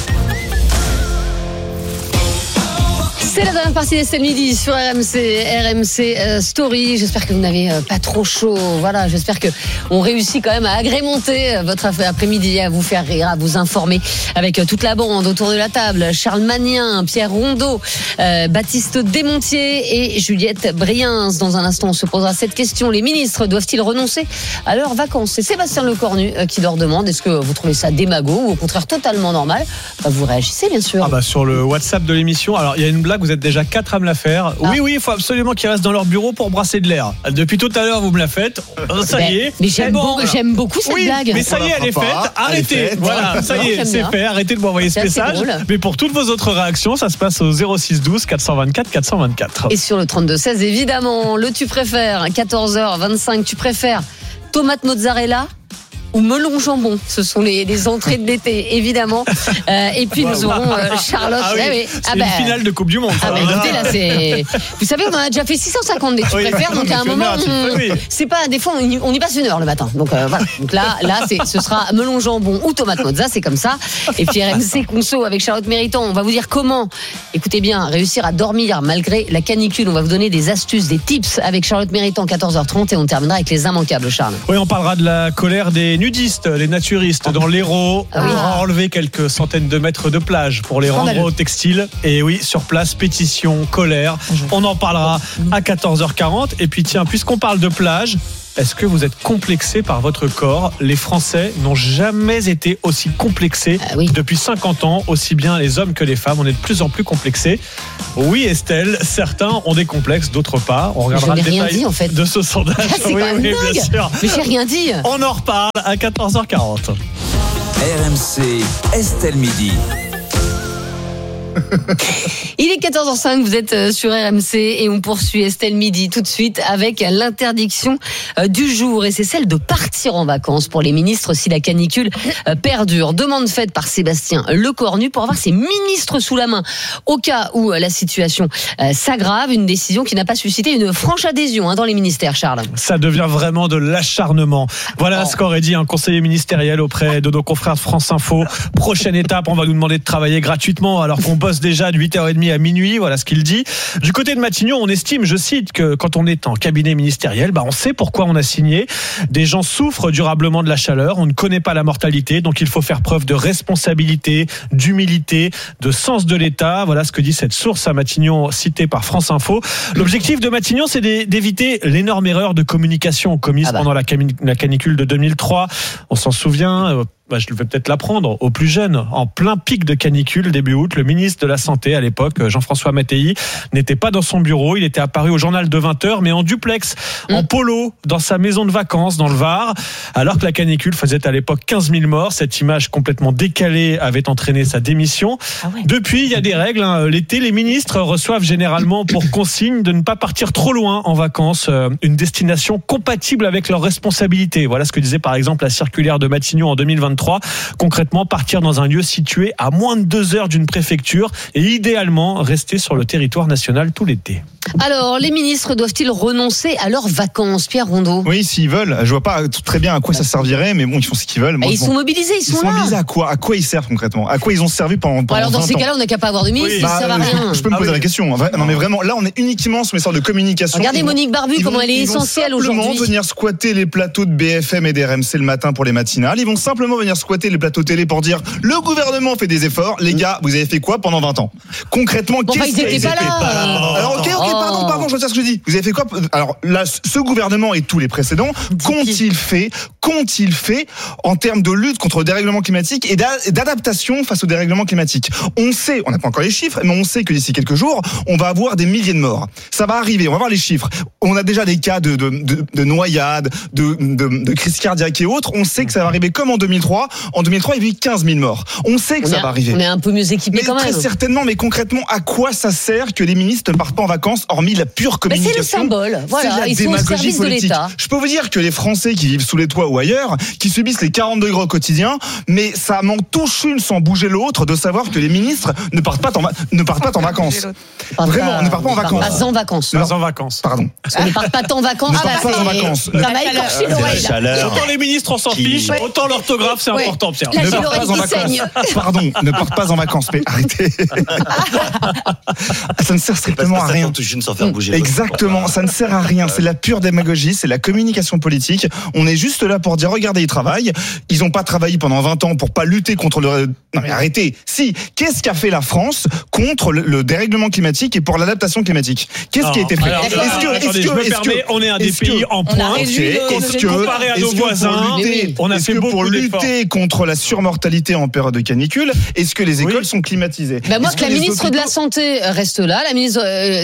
C'est la dernière partie d'Estelle Midi sur RMC Story. J'espère que vous n'avez pas trop chaud. Voilà, j'espère que on réussit quand même à agrémenter votre après-midi, à vous faire rire, à vous informer avec toute la bande autour de la table. Charles Magnin, Pierre Rondeau, Baptiste Desmontiers et Juliette Briens. Dans un instant, on se posera cette question. Les ministres doivent-ils renoncer à leurs vacances? C'est Sébastien Lecornu qui leur demande. Est-ce que vous trouvez ça démago ou au contraire totalement normal? Vous réagissez bien sûr. Sur le WhatsApp de l'émission. Alors, il y a une blague Vous êtes déjà 4 à me la faire. Oui, il faut absolument qu'ils restent dans leur bureau pour brasser de l'air. Depuis tout à l'heure, vous me la faites. Ça y est. Mais j'aime beaucoup cette blague. Mais ça y est, elle est faite. Arrêtez. Voilà, ça y est, c'est fait. Arrêtez de m'envoyer ce message. Mais pour toutes vos autres réactions, ça se passe au 06 12 424 424. Et sur le 32-16, évidemment, le tu préfères, 14h25, tu préfères tomate mozzarella ou melon jambon, ce sont les entrées de l'été, évidemment. Et puis nous aurons Charlotte. C'est une finale de Coupe du Monde. Écoutez, là, c'est. Vous savez, on en a déjà fait 650 des tu préfères, donc à un moment, c'est pas des fois on y passe 1 heure le matin. Donc voilà. Donc là, ce sera melon jambon ou tomate mozza, c'est comme ça. Et puis RMC Conso avec Charlotte Méritant, on va vous dire comment. Écoutez bien, réussir à dormir malgré la canicule. On va vous donner des astuces, des tips avec Charlotte Méritant, 14h30, et on terminera avec les immanquables, Charles. Oui, on parlera de la colère des nudistes, les naturistes dans l'Hérault. On leur a enlevé quelques centaines de mètres de plage pour les rendre au textile. Et oui, sur place, pétition, colère. On en parlera à 14h40. Et puis tiens, puisqu'on parle de plage, est-ce que vous êtes complexé par votre corps ? Les Français n'ont jamais été aussi complexés depuis 50 ans, aussi bien les hommes que les femmes. On est de plus en plus complexés. Oui, Estelle, certains ont des complexes, d'autres pas. On regardera le détail de ce sondage. C'est quand même dingue. Bien sûr. Mais j'ai rien dit. On en reparle à 14h40. RMC, Estelle Midi. Il est 14h05, vous êtes sur RMC et on poursuit Estelle Midi tout de suite avec l'interdiction du jour, et c'est celle de partir en vacances pour les ministres si la canicule perdure. Demande faite par Sébastien Lecornu pour avoir ses ministres sous la main au cas où la situation s'aggrave. Une décision qui n'a pas suscité une franche adhésion dans les ministères, Charles. Ça devient vraiment de l'acharnement. Voilà ce qu'aurait dit un conseiller ministériel auprès de nos confrères de France Info. Prochaine étape, on va nous demander de travailler gratuitement alors qu'on bosse déjà de 8h30 à minuit, voilà ce qu'il dit. Du côté de Matignon, on estime, je cite, que quand on est en cabinet ministériel, on sait pourquoi on a signé. Des gens souffrent durablement de la chaleur, on ne connaît pas la mortalité, donc il faut faire preuve de responsabilité, d'humilité, de sens de l'État. Voilà ce que dit cette source à Matignon citée par France Info. L'objectif de Matignon, c'est d'éviter l'énorme erreur de communication commise pendant la canicule de 2003. On s'en souvient. Je vais peut-être l'apprendre aux plus jeunes. En plein pic de canicule, début août, le ministre de la Santé à l'époque, Jean-François Mattei, n'était pas dans son bureau. Il était apparu au journal de 20h, mais en duplex, en polo, dans sa maison de vacances dans le Var, alors que la canicule faisait à l'époque 15 000 morts. Cette image complètement décalée avait entraîné sa démission. Depuis, il y a des règles. L'été, les ministres reçoivent généralement pour consigne de ne pas partir trop loin en vacances, une destination compatible avec leurs responsabilités. Voilà ce que disait par exemple la circulaire de Matignon en 2023. Concrètement, partir dans un lieu situé à moins de 2 heures d'une préfecture et idéalement rester sur le territoire national tout l'été. Alors, les ministres doivent-ils renoncer à leurs vacances, Pierre Rondeau ? Oui, s'ils veulent. Je vois pas très bien à quoi ça servirait, mais bon, ils font ce qu'ils veulent. Ils sont mobilisés, ils sont là. Mobilisés à quoi ? À quoi ils servent concrètement ? À quoi ils ont servi pendant alors, dans 20 ces ans ? cas-là, on n'a qu'à pas avoir de ministre, ils servent à rien. Je peux me poser la question. Non, mais vraiment, là, on est uniquement sur une sorte de communication. Regardez Monique Barbu, comment elle est essentielle aujourd'hui. Ils vont simplement venir squatter les plateaux de BFM et d'RMC le matin pour les matinales. Ils vont simplement venir squatter les plateaux télé pour dire le gouvernement fait des efforts. Les gars, vous avez fait quoi pendant 20 20 ans. Concrètement, qu'est-ce qu'ils étaient pas là. Alors ok, pardon, je retire ce que je dis. Vous avez fait quoi? Alors là, ce gouvernement et tous les précédents, qu'ont-ils fait en termes de lutte contre le dérèglement climatique et d'adaptation face au dérèglement climatique? On sait, on n'a pas encore les chiffres, mais on sait que d'ici quelques jours, on va avoir des milliers de morts. Ça va arriver, on va voir les chiffres. On a déjà des cas de noyades, de crise cardiaque et autres. On sait que ça va arriver comme en 2003. En 2003, il y a eu 15 000 morts. On sait que ça va arriver. On est un peu mieux équipés quand même. Très certainement, mais concrètement, à quoi ça sert que les ministres ne partent pas en vacances, hormis la pure communication? C'est le symbole. Voilà, ils sont au service de l'État. Je peux vous dire que les Français qui vivent sous les toits ou ailleurs, qui subissent les 40 degrés au quotidien, mais ça m'en touche une sans bouger l'autre de savoir que les ministres ne partent pas en vacances. Vraiment, ne partent pas en vacances. Pas en vacances. Pas en vacances. Pardon. On ne part pas en vacances. Ne part pas en vacances. Ça m'a écorché l'oreille. Autant les ministres on s'en fiche, autant l'orthographe c'est important, Pierre. Ne part pas en vacances. Pardon, ne part pas en vacances, mais arrêtez. Ça ne sert strictement à rien. Exactement, ça ne sert à rien. C'est la pure démagogie, c'est la communication politique. On est juste là pour dire, regardez, ils travaillent. Ils n'ont pas travaillé pendant 20 ans pour pas lutter contre le... Non mais arrêtez. Si, qu'est-ce qu'a fait la France contre le dérèglement climatique et pour l'adaptation climatique? Qu'est-ce qui a été fait? On est un des pays en pointe. Comparé à nos voisins, on a fait beaucoup d'efforts. lutter contre la surmortalité en période de canicule, est-ce que les écoles sont climatisées? Moi, que la ministre de la Santé reste là, la ministre,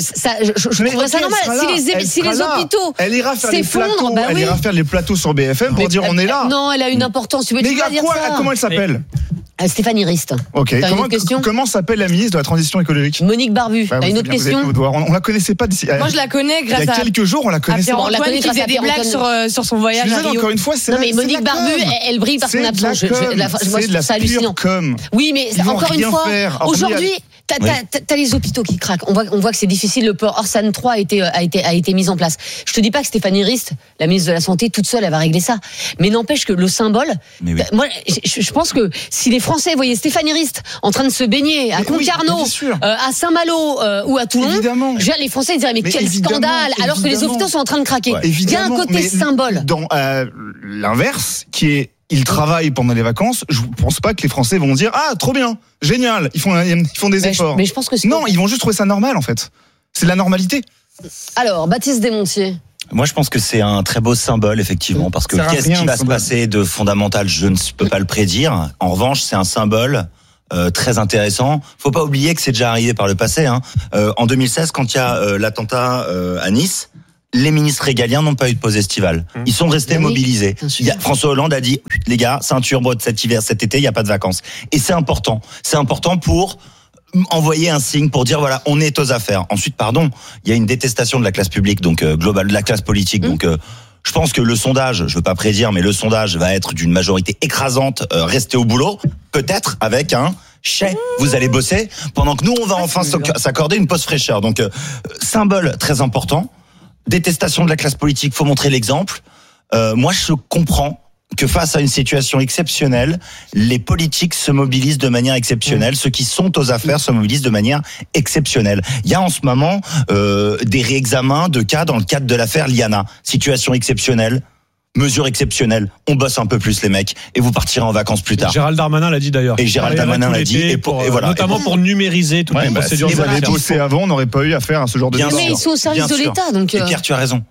je trouverais ça normal. Si les hôpitaux elle ira faire s'effondrent, elle ira faire les plateaux sur BFM pour dire on est là. Non, elle a une importance. Tu veux mais pas dire ça. Comment elle s'appelle? Stéphanie Rist. Ok. Comment s'appelle la ministre de la Transition écologique? Monique Barbu. T'as une autre question? On la connaissait pas d'ici. Moi, je la connais grâce à. Il y a quelques jours, on la connaissait. On la connaît qui faisait des blagues sur son voyage à Rio. Encore une fois, c'est. Non, mais Monique Barbu, elle brille par son absence. C'est de la pure com. Oui, mais encore une fois, aujourd'hui. T'as les hôpitaux qui craquent. On voit que c'est difficile. Le port Orsan 3 a été mis en place. Je te dis pas que Stéphanie Rist, la ministre de la Santé, toute seule, elle va régler ça. Mais n'empêche que le symbole. Moi, je pense que si les Français voyaient Stéphanie Rist en train de se baigner à Concarneau, à Saint-Malo ou à Toulon, les Français diraient mais quel scandale, alors que les hôpitaux sont en train de craquer. Il y a un côté symbole. Dans l'inverse, qui est ils travaillent pendant les vacances, je pense pas que les Français vont dire ah trop bien, génial, ils font des efforts. Mais je pense que non, ils vont juste trouver ça normal en fait. C'est de la normalité. Alors, Baptiste Desmontiers. Moi, je pense que c'est un très beau symbole, effectivement, parce que qu'est-ce qui va se passer de fondamental, je ne peux pas le prédire. En revanche, c'est un symbole très intéressant. Faut pas oublier que c'est déjà arrivé par le passé. En 2016, quand il y a l'attentat à Nice, les ministres régaliens n'ont pas eu de pause estivale. Ils sont restés mobilisés. François Hollande a dit, les gars, ceinture boîte cet hiver, cet été, il n'y a pas de vacances. Et c'est important. C'est important pour envoyer un signe pour dire voilà, on est aux affaires. Ensuite, il y a une détestation de la classe publique, donc globale, de la classe politique. Donc je pense que le sondage, je veux pas prédire, mais le sondage va être d'une majorité écrasante, rester au boulot, peut-être avec un chais, vous allez bosser, pendant que nous on va enfin s'accorder une pause fraîcheur. Donc symbole très important. Détestation de la classe politique, faut montrer l'exemple. Moi, je comprends que face à une situation exceptionnelle, les politiques se mobilisent de manière exceptionnelle. Ceux qui sont aux affaires se mobilisent de manière exceptionnelle. Il y a en ce moment des réexamens de cas dans le cadre de l'affaire Liana. Situation exceptionnelle. Mesure exceptionnelle, on bosse un peu plus les mecs et vous partirez en vacances plus tard. Gérald Darmanin l'a dit d'ailleurs. Et Gérald Darmanin l'a dit et voilà. Notamment pour numériser toutes les procédures. Si vous avez bossé avant, on n'aurait pas eu affaire à ce genre de choses. Mais ils sont au service de l'État, donc. Et Pierre, tu as raison.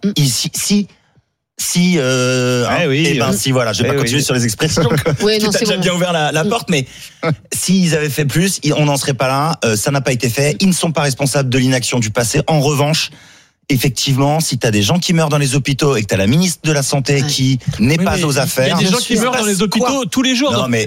Si voilà, je vais pas continuer sur les expressions. Oui, non, tu as bien ouvert la porte, mais s'ils avaient fait plus, on n'en serait pas là. Ça n'a pas été fait. Ils ne sont pas responsables de l'inaction du passé. En revanche, effectivement, si t'as des gens qui meurent dans les hôpitaux et que t'as la ministre de la Santé qui n'est pas aux affaires. Il y a des gens qui meurent dans les hôpitaux tous les jours. Non, mais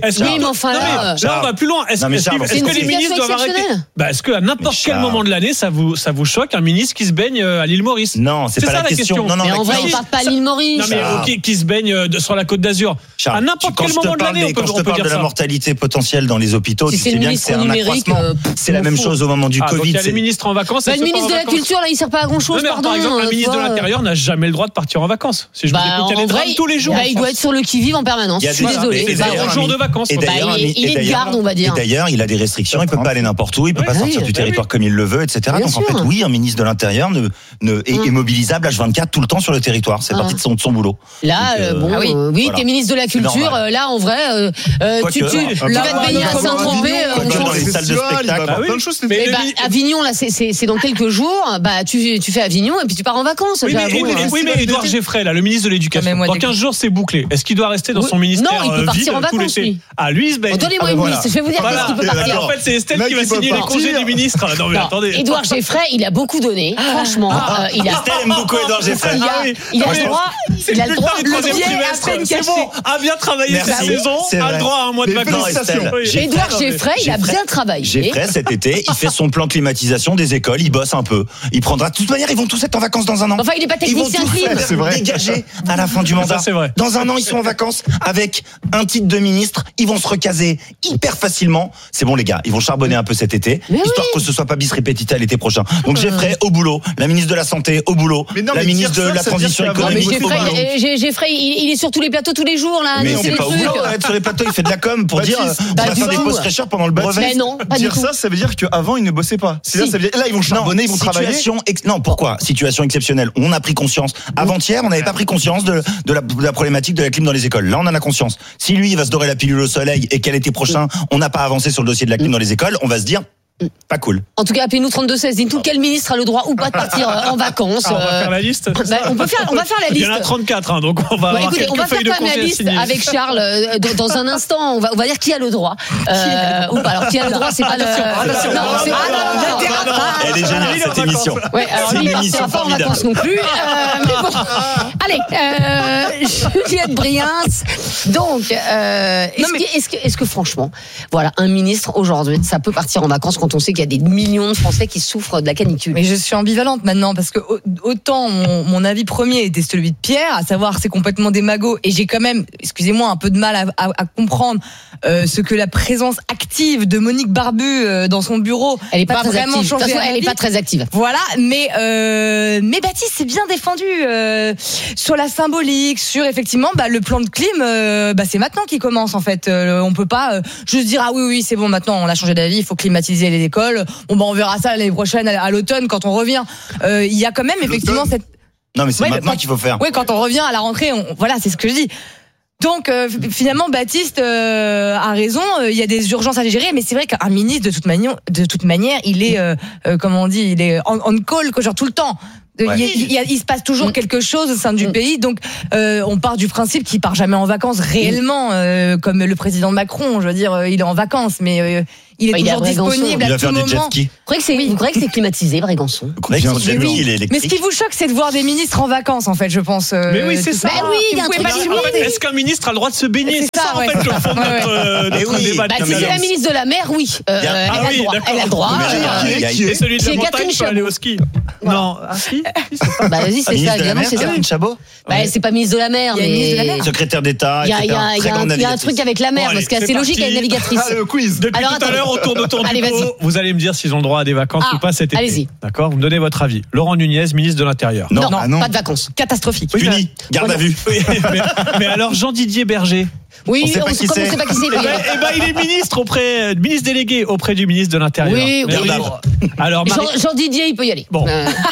là, on va plus loin. Est-ce que les ministres doivent arrêter? Est-ce qu'à n'importe quel moment de l'année, ça vous choque un ministre qui se baigne à l'île Maurice? Non, c'est pas la question. Non, mais en vrai, il part pas à l'île Maurice. Non, mais qui se baigne sur la Côte d'Azur. À n'importe quel moment de l'année, on peut dire ça. Quand je te parle de la mortalité potentielle dans les hôpitaux, tu sais bien que c'est un accroissement. C'est la même chose au moment du Covid. Il y a les ministres en vacances. Le ministre de la Culture, là, il sert pas à grand chose. Par exemple, le ministre de l'Intérieur n'a jamais le droit de partir en vacances. Si je vous écoute, il y a des drames tous les jours. Il doit être sur le qui-vive en permanence. Je suis désolé. Il a un jour de vacances. Il est de garde, on va dire. Et d'ailleurs, il a des restrictions. Il peut pas aller n'importe où. Il peut pas sortir du territoire comme il le veut, etc. Donc en fait, oui, un ministre de l'Intérieur est mobilisable H24 tout le temps sur le territoire. C'est partie de son boulot. Là, oui, t'es ministre de la Culture. Là, en vrai, tu vas te baigner à Saint-Tropez. Dans les salles de spectacle. Avignon, là, c'est dans quelques jours. Tu fais Avignon et puis tu pars en vacances. Oui, mais Édouard Geffray, là, le ministre de l'Éducation, dans 15 jours, c'est bouclé. Est-ce qu'il doit rester dans son ministère? Non, il peut partir en vacances. Ah, lui, il se baigne. Donnez-moi une liste, je vais vous dire qu'est-ce qu'il peut partir. En fait, c'est Estelle qui va signer les congés du ministre. Non, mais attendez. Édouard Geffray, il a beaucoup donné. Franchement, Estelle aime beaucoup Édouard Geffray. Il a le droit. Il a le droit de le dire après une cachée. A bien travaillé cette saison, a le droit à un mois de vacances. Édouard Geffray, il a bien travaillé. Geffray, cet été, il fait son plan climatisation des écoles, il bosse un peu. Il prendra, de toute manière, ils vont tous être en vacances dans un an. Enfin, il n'est pas technicien clim. C'est vrai. Dégagés à la fin du mandat. Ça, c'est vrai. Dans un an, ils sont en vacances avec un titre de ministre. Ils vont se recaser hyper facilement. C'est bon, les gars. Ils vont charbonner un peu cet été, histoire que ce soit pas bis répétita l'été prochain. Donc, Geffray au boulot. La ministre de la Santé au boulot. La ministre de la Transition économique au boulot. Geffray, il est sur tous les plateaux tous les jours, là. Mais c'est pas au boulot. Sur les plateaux, il fait de la com pour dire on va faire des pauses fraîcheurs pendant le brevet. Mais non, pas du tout. Dire ça veut dire qu'avant, ils ne bossaient pas. Là, ils vont charbonner, ils vont travailler. Non, pourquoi? Situation exceptionnelle. On a pris conscience. Avant-hier, on n'avait pas pris conscience de la problématique de la clim dans les écoles. Là, on en a conscience. Si lui, il va se dorer la pilule au soleil et qu'à l'été prochain, on n'a pas avancé sur le dossier de la clim dans les écoles, on va se dire, Pas cool. En tout cas, appelez-nous 32-16. Dites-nous quel ministre a le droit ou pas de partir en vacances. On va faire la liste. On va faire la liste. Il y en a 34, donc on va avoir écoutez, quelques on va feuilles de faire quand même la liste avec Charles dans un instant. On va dire qui a le droit. Ou pas. Alors, qui a le droit, c'est pas le. Elle est géniale, cette émission. Ouais, alors lui, il partira pas en vacances non plus. Mais bon. Allez, Juliette Briens. Donc, est-ce que franchement, voilà, un ministre aujourd'hui, ça peut partir en vacances quand on sait qu'il y a des millions de Français qui souffrent de la canicule? Mais je suis ambivalente maintenant parce que autant mon avis premier était celui de Pierre, à savoir c'est complètement des magots, et j'ai quand même, excusez-moi, un peu de mal à comprendre ce que la présence active de Monique Barbu dans son bureau elle est pas va très vraiment active. changer. Elle est pas très active. Voilà, mais Baptiste s'est bien défendu sur la symbolique, sur effectivement le plan de clim. C'est maintenant qu'il commence en fait. On peut pas juste dire ah oui c'est bon, maintenant on a changé d'avis, il faut climatiser les écoles. Bon on verra ça l'année prochaine à l'automne quand on revient. Il y a quand même effectivement cette. Non mais c'est maintenant qu'il faut faire. Oui, quand on revient à la rentrée, voilà, c'est ce que je dis. Donc finalement Baptiste a raison, il y a des urgences à gérer, mais c'est vrai qu'un ministre de toute manière, il est comment on dit, il est on call genre tout le temps. Ouais. Il se passe toujours quelque chose au sein du pays, donc on part du principe qu'il part jamais en vacances réellement, comme le président Macron. Je veux dire, il est en vacances, mais il est toujours disponible à tout moment. Vous croyez que c'est climatisé, Brégançon? Mais ce qui vous choque, c'est de voir des ministres en vacances, en fait, je pense. Mais oui, c'est ça. Mais oui, il y a un truc. Est-ce qu'un ministre a le droit de se baigner? C'est ça, en fait, le fond de notre débat. Si c'est la ministre de la mer, oui. Elle a le droit. Et celui de la montagne peut aller au ski. Non, ski. Vas-y, c'est ça, évidemment, c'est ça. Catherine Chabot. C'est pas ministre de la mer, mais secrétaire d'État. Il y a un truc avec la mer, parce que c'est logique, elle est navigatrice. Le quiz. Depuis tout à l'heure, autour du pot, vous allez me dire s'ils ont le droit à des vacances ou pas cet été. Allez-y. D'accord, vous me donnez votre avis. Laurent Nunez, ministre de l'Intérieur. Non, pas de vacances. Catastrophique. Puni, garde à vue. Mais alors Jean-Didier Berger. Oui, on sait pas qui c'est. Il est ministre délégué auprès du ministre de l'Intérieur. Oui. Alors Jean-Didier, il peut y aller. Bon.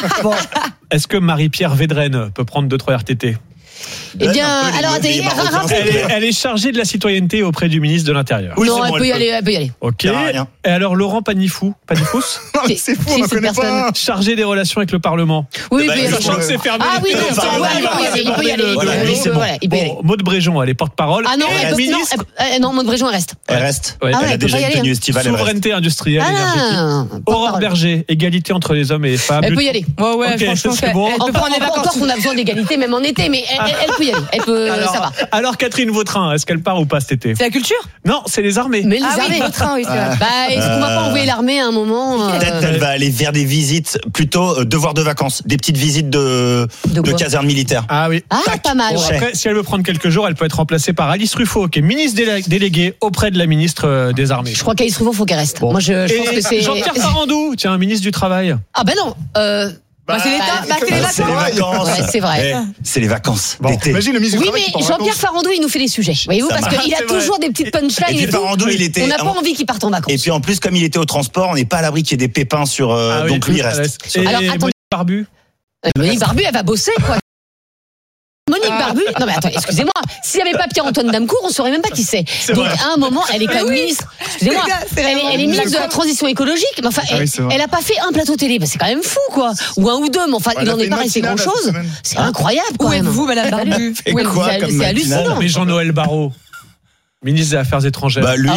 Est-ce que Marie-Pierre Védrenne peut prendre 2-3 RTT? Eh bien, alors elle est chargée de la citoyenneté auprès du ministre de l'Intérieur. Oui, non, elle peut y aller. Ok. Et alors Laurent Panifous c'est fou, on ne connaît pas. Chargé des relations avec le Parlement. Oui, sachant que c'est fermé. Ah oui, il peut y aller. Maud Bréjon, elle est porte-parole. Ah non, Maud Bréjon, elle reste. Elle reste. Elle a déjà une tenue estivale. Souveraineté industrielle, énergétique. Aurore Berger, égalité entre les hommes et les femmes. Elle peut y aller. Ouais, franchement, elle peut prendre des vacances. Encore qu'on a besoin d'égalité, même en été, mais elle peut y aller. Ça va. Alors Catherine Vautrin, est-ce qu'elle part ou pas cet été? C'est la culture? Non, c'est les armées. Mais les armées. Vautrin, oui, c'est vrai. Est-ce qu'on va pas envoyer l'armée à un moment? Peut-être qu'elle va aller vers des visites, plutôt devoirs de vacances, des petites visites de casernes militaires. Ah oui. Pas mal. Après, si elle veut prendre quelques jours, elle peut être remplacée par Alice Ruffo, qui est ministre déléguée auprès de la ministre des Armées. Je crois qu'Alice Ruffo, faut qu'elle reste. Moi, je pense que c'est Jean-Pierre Farandou, tiens, ministre du Travail. Ah non. C'est les vacances. Ouais, c'est vrai. C'est les vacances d'été. Imagine le ministre du Travail. Oui, mais Jean-Pierre Farandou, il nous fait les sujets. Voyez-vous, parce qu'il a toujours des petites punchlines. Et puis Farandou, on n'a pas envie qu'il parte en vacances. Et puis en plus, comme il était au transport, on n'est pas à l'abri qu'il y ait des pépins sur. Donc lui, il reste. Alors attendez. Barbu. Monique Barbu, elle va bosser, quoi. Monique Barbu, non mais attends, excusez-moi, s'il n'y avait pas Pierre-Antoine Damecourt, on ne saurait même pas qui c'est. Donc à un moment, elle est quand même ministre. Excusez-moi, elle est ministre de la transition écologique, mais enfin, elle n'a pas fait un plateau télé. C'est quand même fou, quoi. Ou un ou deux, mais enfin, il n'en est pas resté grand-chose. C'est incroyable, quoi. Où êtes-vous, Madame Barbu? C'est hallucinant. Mais Jean-Noël Barrot, ministre des Affaires étrangères. Lui,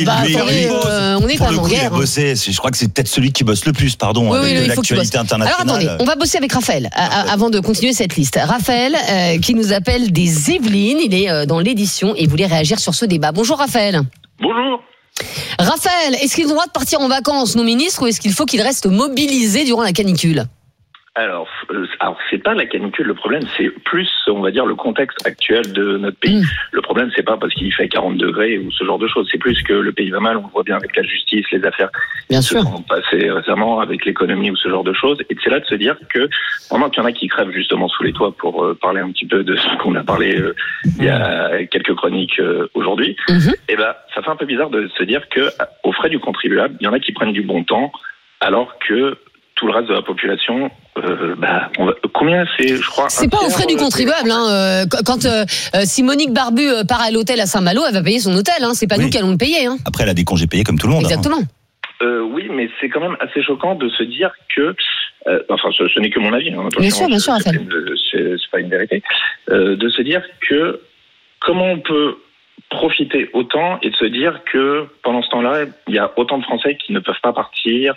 on est quand même en guerre. Je crois que c'est peut-être celui qui bosse le plus, avec l'actualité internationale. Alors attendez, on va bosser avec Raphaël avant de continuer cette liste. Raphaël, qui nous appelle des Yvelines, il est dans l'édition et voulait réagir sur ce débat. Bonjour Raphaël. Bonjour. Raphaël, est-ce qu'ils ont le droit de partir en vacances, nos ministres, ou est-ce qu'il faut qu'ils restent mobilisés durant la canicule? Alors c'est pas la canicule le problème, c'est plus, on va dire, le contexte actuel de notre pays. Le problème, c'est pas parce qu'il fait 40 degrés ou ce genre de choses, c'est plus que le pays va mal, on le voit bien avec la justice, les affaires qui se sont passées récemment, avec l'économie ou ce genre de choses, et c'est là de se dire que vraiment qu'il y en a qui crèvent justement sous les toits, pour parler un petit peu de ce qu'on a parlé il y a quelques chroniques aujourd'hui, et ça fait un peu bizarre de se dire que aux frais du contribuable, il y en a qui prennent du bon temps, alors que tout le reste de la population, combien c'est, je crois. C'est pas aux frais du contribuable. Quand si Monique Barbu part à l'hôtel à Saint-Malo, elle va payer son hôtel. C'est pas nous qui allons le payer. Après, elle a des congés payés comme tout le monde. Exactement. Oui, mais c'est quand même assez choquant de se dire que, enfin, ce n'est que mon avis. Hein, bien sûr, Raphaël. C'est pas une vérité. De se dire que comment on peut profiter autant et de se dire que pendant ce temps-là, il y a autant de Français qui ne peuvent pas partir.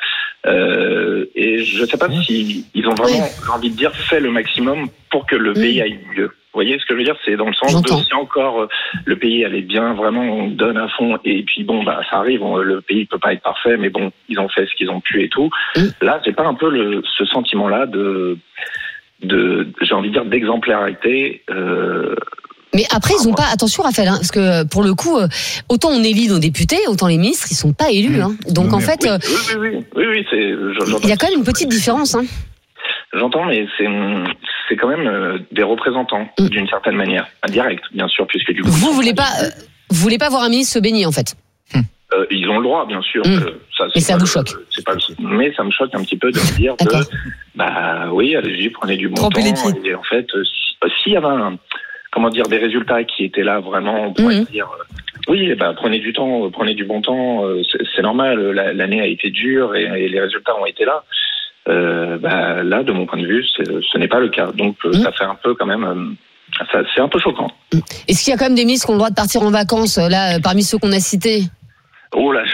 Et je ne sais pas si ils ont vraiment, j'ai envie de dire, fait le maximum pour que le pays aille mieux. Vous voyez ce que je veux dire? C'est dans le sens de si encore le pays allait bien, vraiment on donne à fond et puis bon bah ça arrive, le pays peut pas être parfait, mais bon ils ont fait ce qu'ils ont pu et tout. Là j'ai pas un peu ce sentiment-là de j'ai envie de dire d'exemplarité. Mais après, ils n'ont pas. Attention, Raphaël, hein, parce que pour le coup, autant on élit nos députés, autant les ministres, ils sont pas élus. Hein. Donc en fait, oui, il y a quand même une petite différence. Hein. J'entends, mais c'est quand même des représentants d'une certaine manière, indirect, bien sûr, puisque du coup. Vous voulez pas voir un ministre se baigner en fait. Ils ont le droit, bien sûr. Mais ça vous choque. Mais ça me choque un petit peu de me dire bah oui, allez-y, prenez du bon temps. Et en fait, s'il y avait des résultats qui étaient là vraiment, on pourrait dire oui, bah prenez du temps, prenez du bon temps, c'est normal. L'année a été dure et les résultats ont été là. Là, de mon point de vue, ce n'est pas le cas. Donc, ça fait un peu quand même. C'est un peu choquant. Est-ce qu'il y a quand même des ministres qui ont le droit de partir en vacances là, parmi ceux qu'on a cités? Oh là,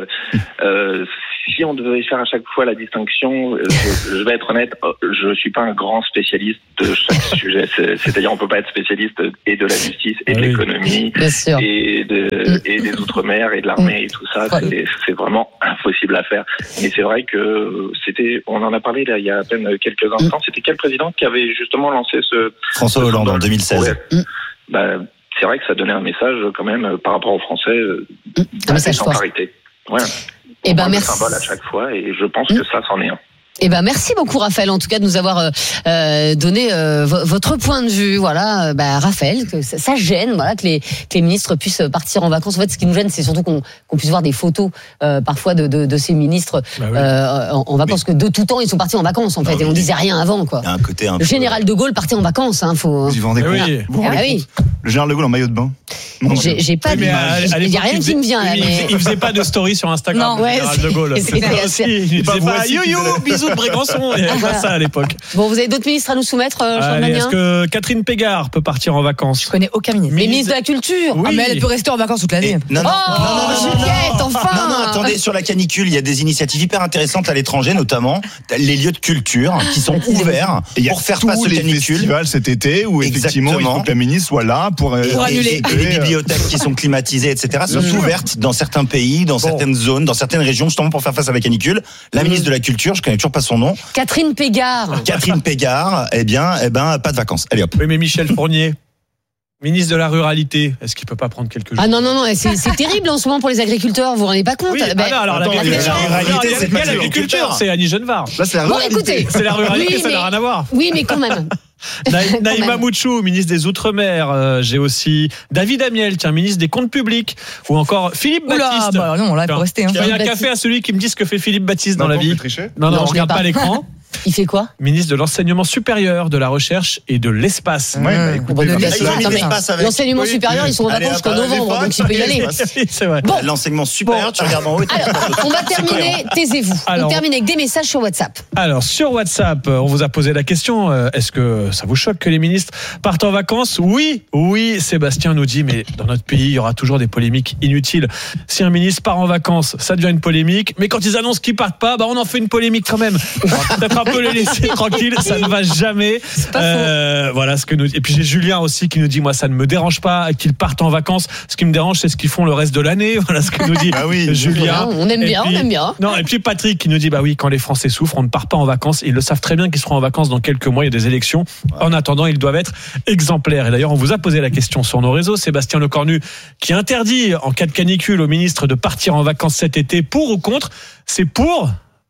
si on devait faire à chaque fois la distinction, je vais être honnête, je suis pas un grand spécialiste de chaque sujet. C'est-à-dire, on peut pas être spécialiste et de la justice et de l'économie et des outre-mer et de l'armée et tout ça. C'est vraiment impossible à faire. Mais c'est vrai que on en a parlé là il y a à peine quelques instants. C'était quel président qui avait justement lancé François Hollande en 2016. C'est vrai que ça donnait un message quand même par rapport aux Français d'exemplarité. Ouais. Et ben merci. Un symbole à chaque fois et je pense que ça c'en est un. Eh ben merci beaucoup Raphaël en tout cas de nous avoir donné votre point de vue. Voilà, Raphaël, que ça gêne voilà que les ministres puissent partir en vacances. En fait, ce qui nous gêne, c'est surtout qu'on puisse voir des photos parfois de ces ministres en vacances, que de tout temps ils sont partis en vacances en fait et on disait rien avant quoi. Il y a un côté un le général de Gaulle partait en vacances faut. Vous y vendez quoi? Oui. Le général de Gaulle en maillot de bain. J'ai pas il y a rien qui me vient là. Il faisait pas de story sur Instagram. Non, le général de Gaulle. Il faisait pas yo bisous de Brégançon. Il y avait pas ça à l'époque. Bon, vous avez d'autres ministres à nous soumettre, Charles Magnin? Est-ce que Catherine Pégard peut partir en vacances? Je connais aucun ministre. Mais ministre de la Culture. Oui. Mais elle peut rester en vacances toute l'année. Non, enfin. Non, attendez, sur la canicule, il y a des initiatives hyper intéressantes à l'étranger, notamment les lieux de culture qui sont ouverts pour faire face aux canicules. Festivals cet été où effectivement il faut que la ministre soit là pour annuler. Et les bibliothèques qui sont climatisées, etc., sont ouvertes dans certains pays, dans certaines zones, dans certaines régions, justement pour faire face à la canicule. La ministre de la Culture, je connais toujours pas son nom. Catherine Pégard. Catherine Pégard, eh ben, pas de vacances. Allez hop. Oui, mais Michel Fournier, ministre de la Ruralité, est-ce qu'il peut pas prendre quelques jours? Ah non, c'est terrible en ce moment pour les agriculteurs, vous vous rendez pas compte? Oui, alors la ruralité, c'est pas l'agriculture, c'est Annie Genevard. Là, c'est la ruralité. Écoutez, c'est la ruralité, ça n'a rien à voir. Oui, mais quand même. Naïma Mouchou, ministre des Outre-mer. J'ai aussi David Amiel, ministre des Comptes Publics. Ou encore Philippe Baptiste. Non, là, il faut rester. Je paye un café à celui qui me dit ce que fait Philippe Baptiste dans la vie. Non, on regarde pas l'écran. Il fait quoi? Ministre de l'enseignement supérieur, de la recherche et de l'espace. L'enseignement supérieur, ils sont en vacances jusqu'en novembre, donc il peut y aller. C'est vrai. Bon. L'enseignement supérieur, tu regardes en haut. Alors, on va terminer, taisez-vous. On termine avec des messages sur WhatsApp. Alors, sur WhatsApp, on vous a posé la question, est-ce que ça vous choque que les ministres partent en vacances? Oui, Sébastien nous dit, mais dans notre pays, il y aura toujours des polémiques inutiles. Si un ministre part en vacances, ça devient une polémique, mais quand ils annoncent qu'ils partent pas, on en fait une polémique quand même. Peut-être un peu les laisser tranquilles, ça ne va jamais. Voilà ce que nous dit. Et puis j'ai Julien aussi qui nous dit, moi ça ne me dérange pas qu'ils partent en vacances. Ce qui me dérange, c'est ce qu'ils font le reste de l'année. Voilà ce que nous dit Julien. On aime bien. Non, et puis Patrick qui nous dit, quand les Français souffrent, on ne part pas en vacances. Ils le savent très bien qu'ils seront en vacances dans quelques mois. Il y a des élections. En attendant, ils doivent être exemplaires. Et d'ailleurs, on vous a posé la question sur nos réseaux. Sébastien Lecornu qui interdit en cas de canicule au ministre de partir en vacances cet été. Pour ou contre? C'est pour.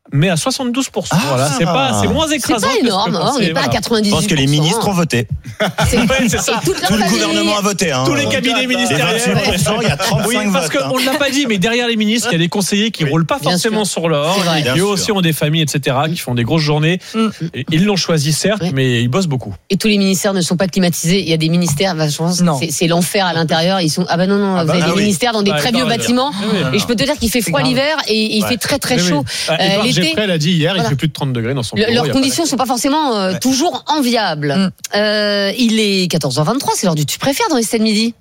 mais à 72%. Voilà, c'est moins écrasant. C'est pas énorme, on n'est pas à 98%. Je pense que les ministres ont voté. C'est ça. Tout le gouvernement a voté. Tous les cabinets ministériels. Les 28%, il y a 35 oui, parce votes. qu'on ne l'a pas dit, mais derrière les ministres, il y a des conseillers qui ne roulent pas forcément sur l'or. Et eux aussi ont des familles, etc., qui font des grosses journées. Et ils l'ont choisi, certes, mais ils bossent beaucoup. Et tous les ministères ne sont pas climatisés. Il y a des ministères, je pense, c'est l'enfer à l'intérieur. Ils sont, vous avez des ministères dans des très vieux bâtiments. Et je peux te dire qu'il fait froid l'hiver et il fait très très chaud. Édouard Geoffrey l'a dit hier, il fait plus de 30 degrés dans son bureau. Leurs conditions ne sont pas forcément toujours enviables. Il est 14h23, c'est l'heure du Tu préfères dans Estelle Midi.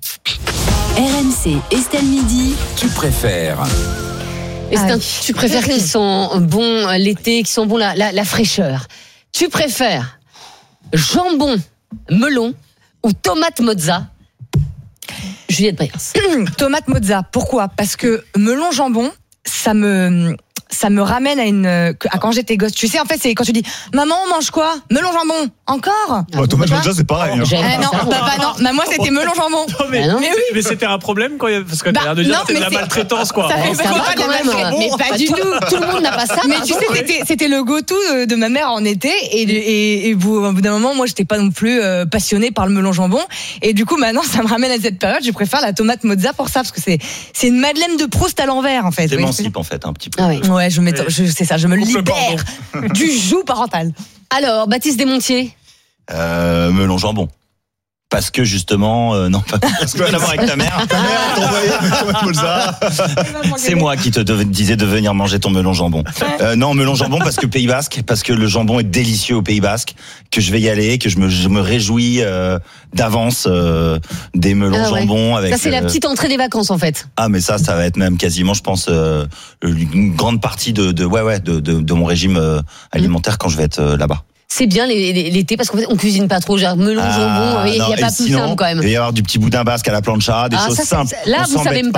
RMC Estelle Midi. Tu préfères. Et c'est un tu préfères qui sont bons l'été, qui sont bons la fraîcheur. Tu préfères jambon, melon ou tomate mozza? Juliette Bayers. Tomate mozza. Pourquoi? Parce que melon jambon, ça me ramène à quand j'étais gosse. Tu sais, en fait, c'est quand tu dis maman, on mange quoi? Melon jambon. Encore? Tomate mozza, c'est pareil. Non, moi c'était melon jambon. Mais c'était un problème quoi, parce que t'as l'air de dire que c'est de la maltraitance quoi. Ça va quand même. Mais pas du tout. Tout le monde n'a pas ça. Mais tu sais, c'était le go-to de ma mère en été et au bout d'un moment, moi, j'étais pas non plus passionnée par le melon jambon. Et du coup, maintenant, ça me ramène à cette période. Je préfère la tomate mozza pour ça parce que c'est une Madeleine de Proust à l'envers en fait. T'émancipes en fait un petit peu. Ouais, c'est ça, je me libère du joug parental. Alors, Baptiste Desmontiers. Melon jambon. Parce que justement, non, pas parce que rien à voir avec ta mère. Ta mère t'a envoyé tomate mozza. C'est moi qui te disais de venir manger ton melon jambon. Non, melon jambon parce que Pays Basque, parce que le jambon est délicieux au Pays Basque, que je vais y aller, que je me réjouis d'avance des melons jambon avec. Ça c'est la petite entrée des vacances en fait. Ah mais ça va être même quasiment, je pense, une grande partie de mon régime alimentaire quand je vais être là-bas. C'est bien l'été parce qu'en fait on cuisine pas trop, genre melon, jambon, il n'y a pas plus simple quand même. Il va y avoir du petit boudin basque à la plancha, des choses simples. Là, vous savez me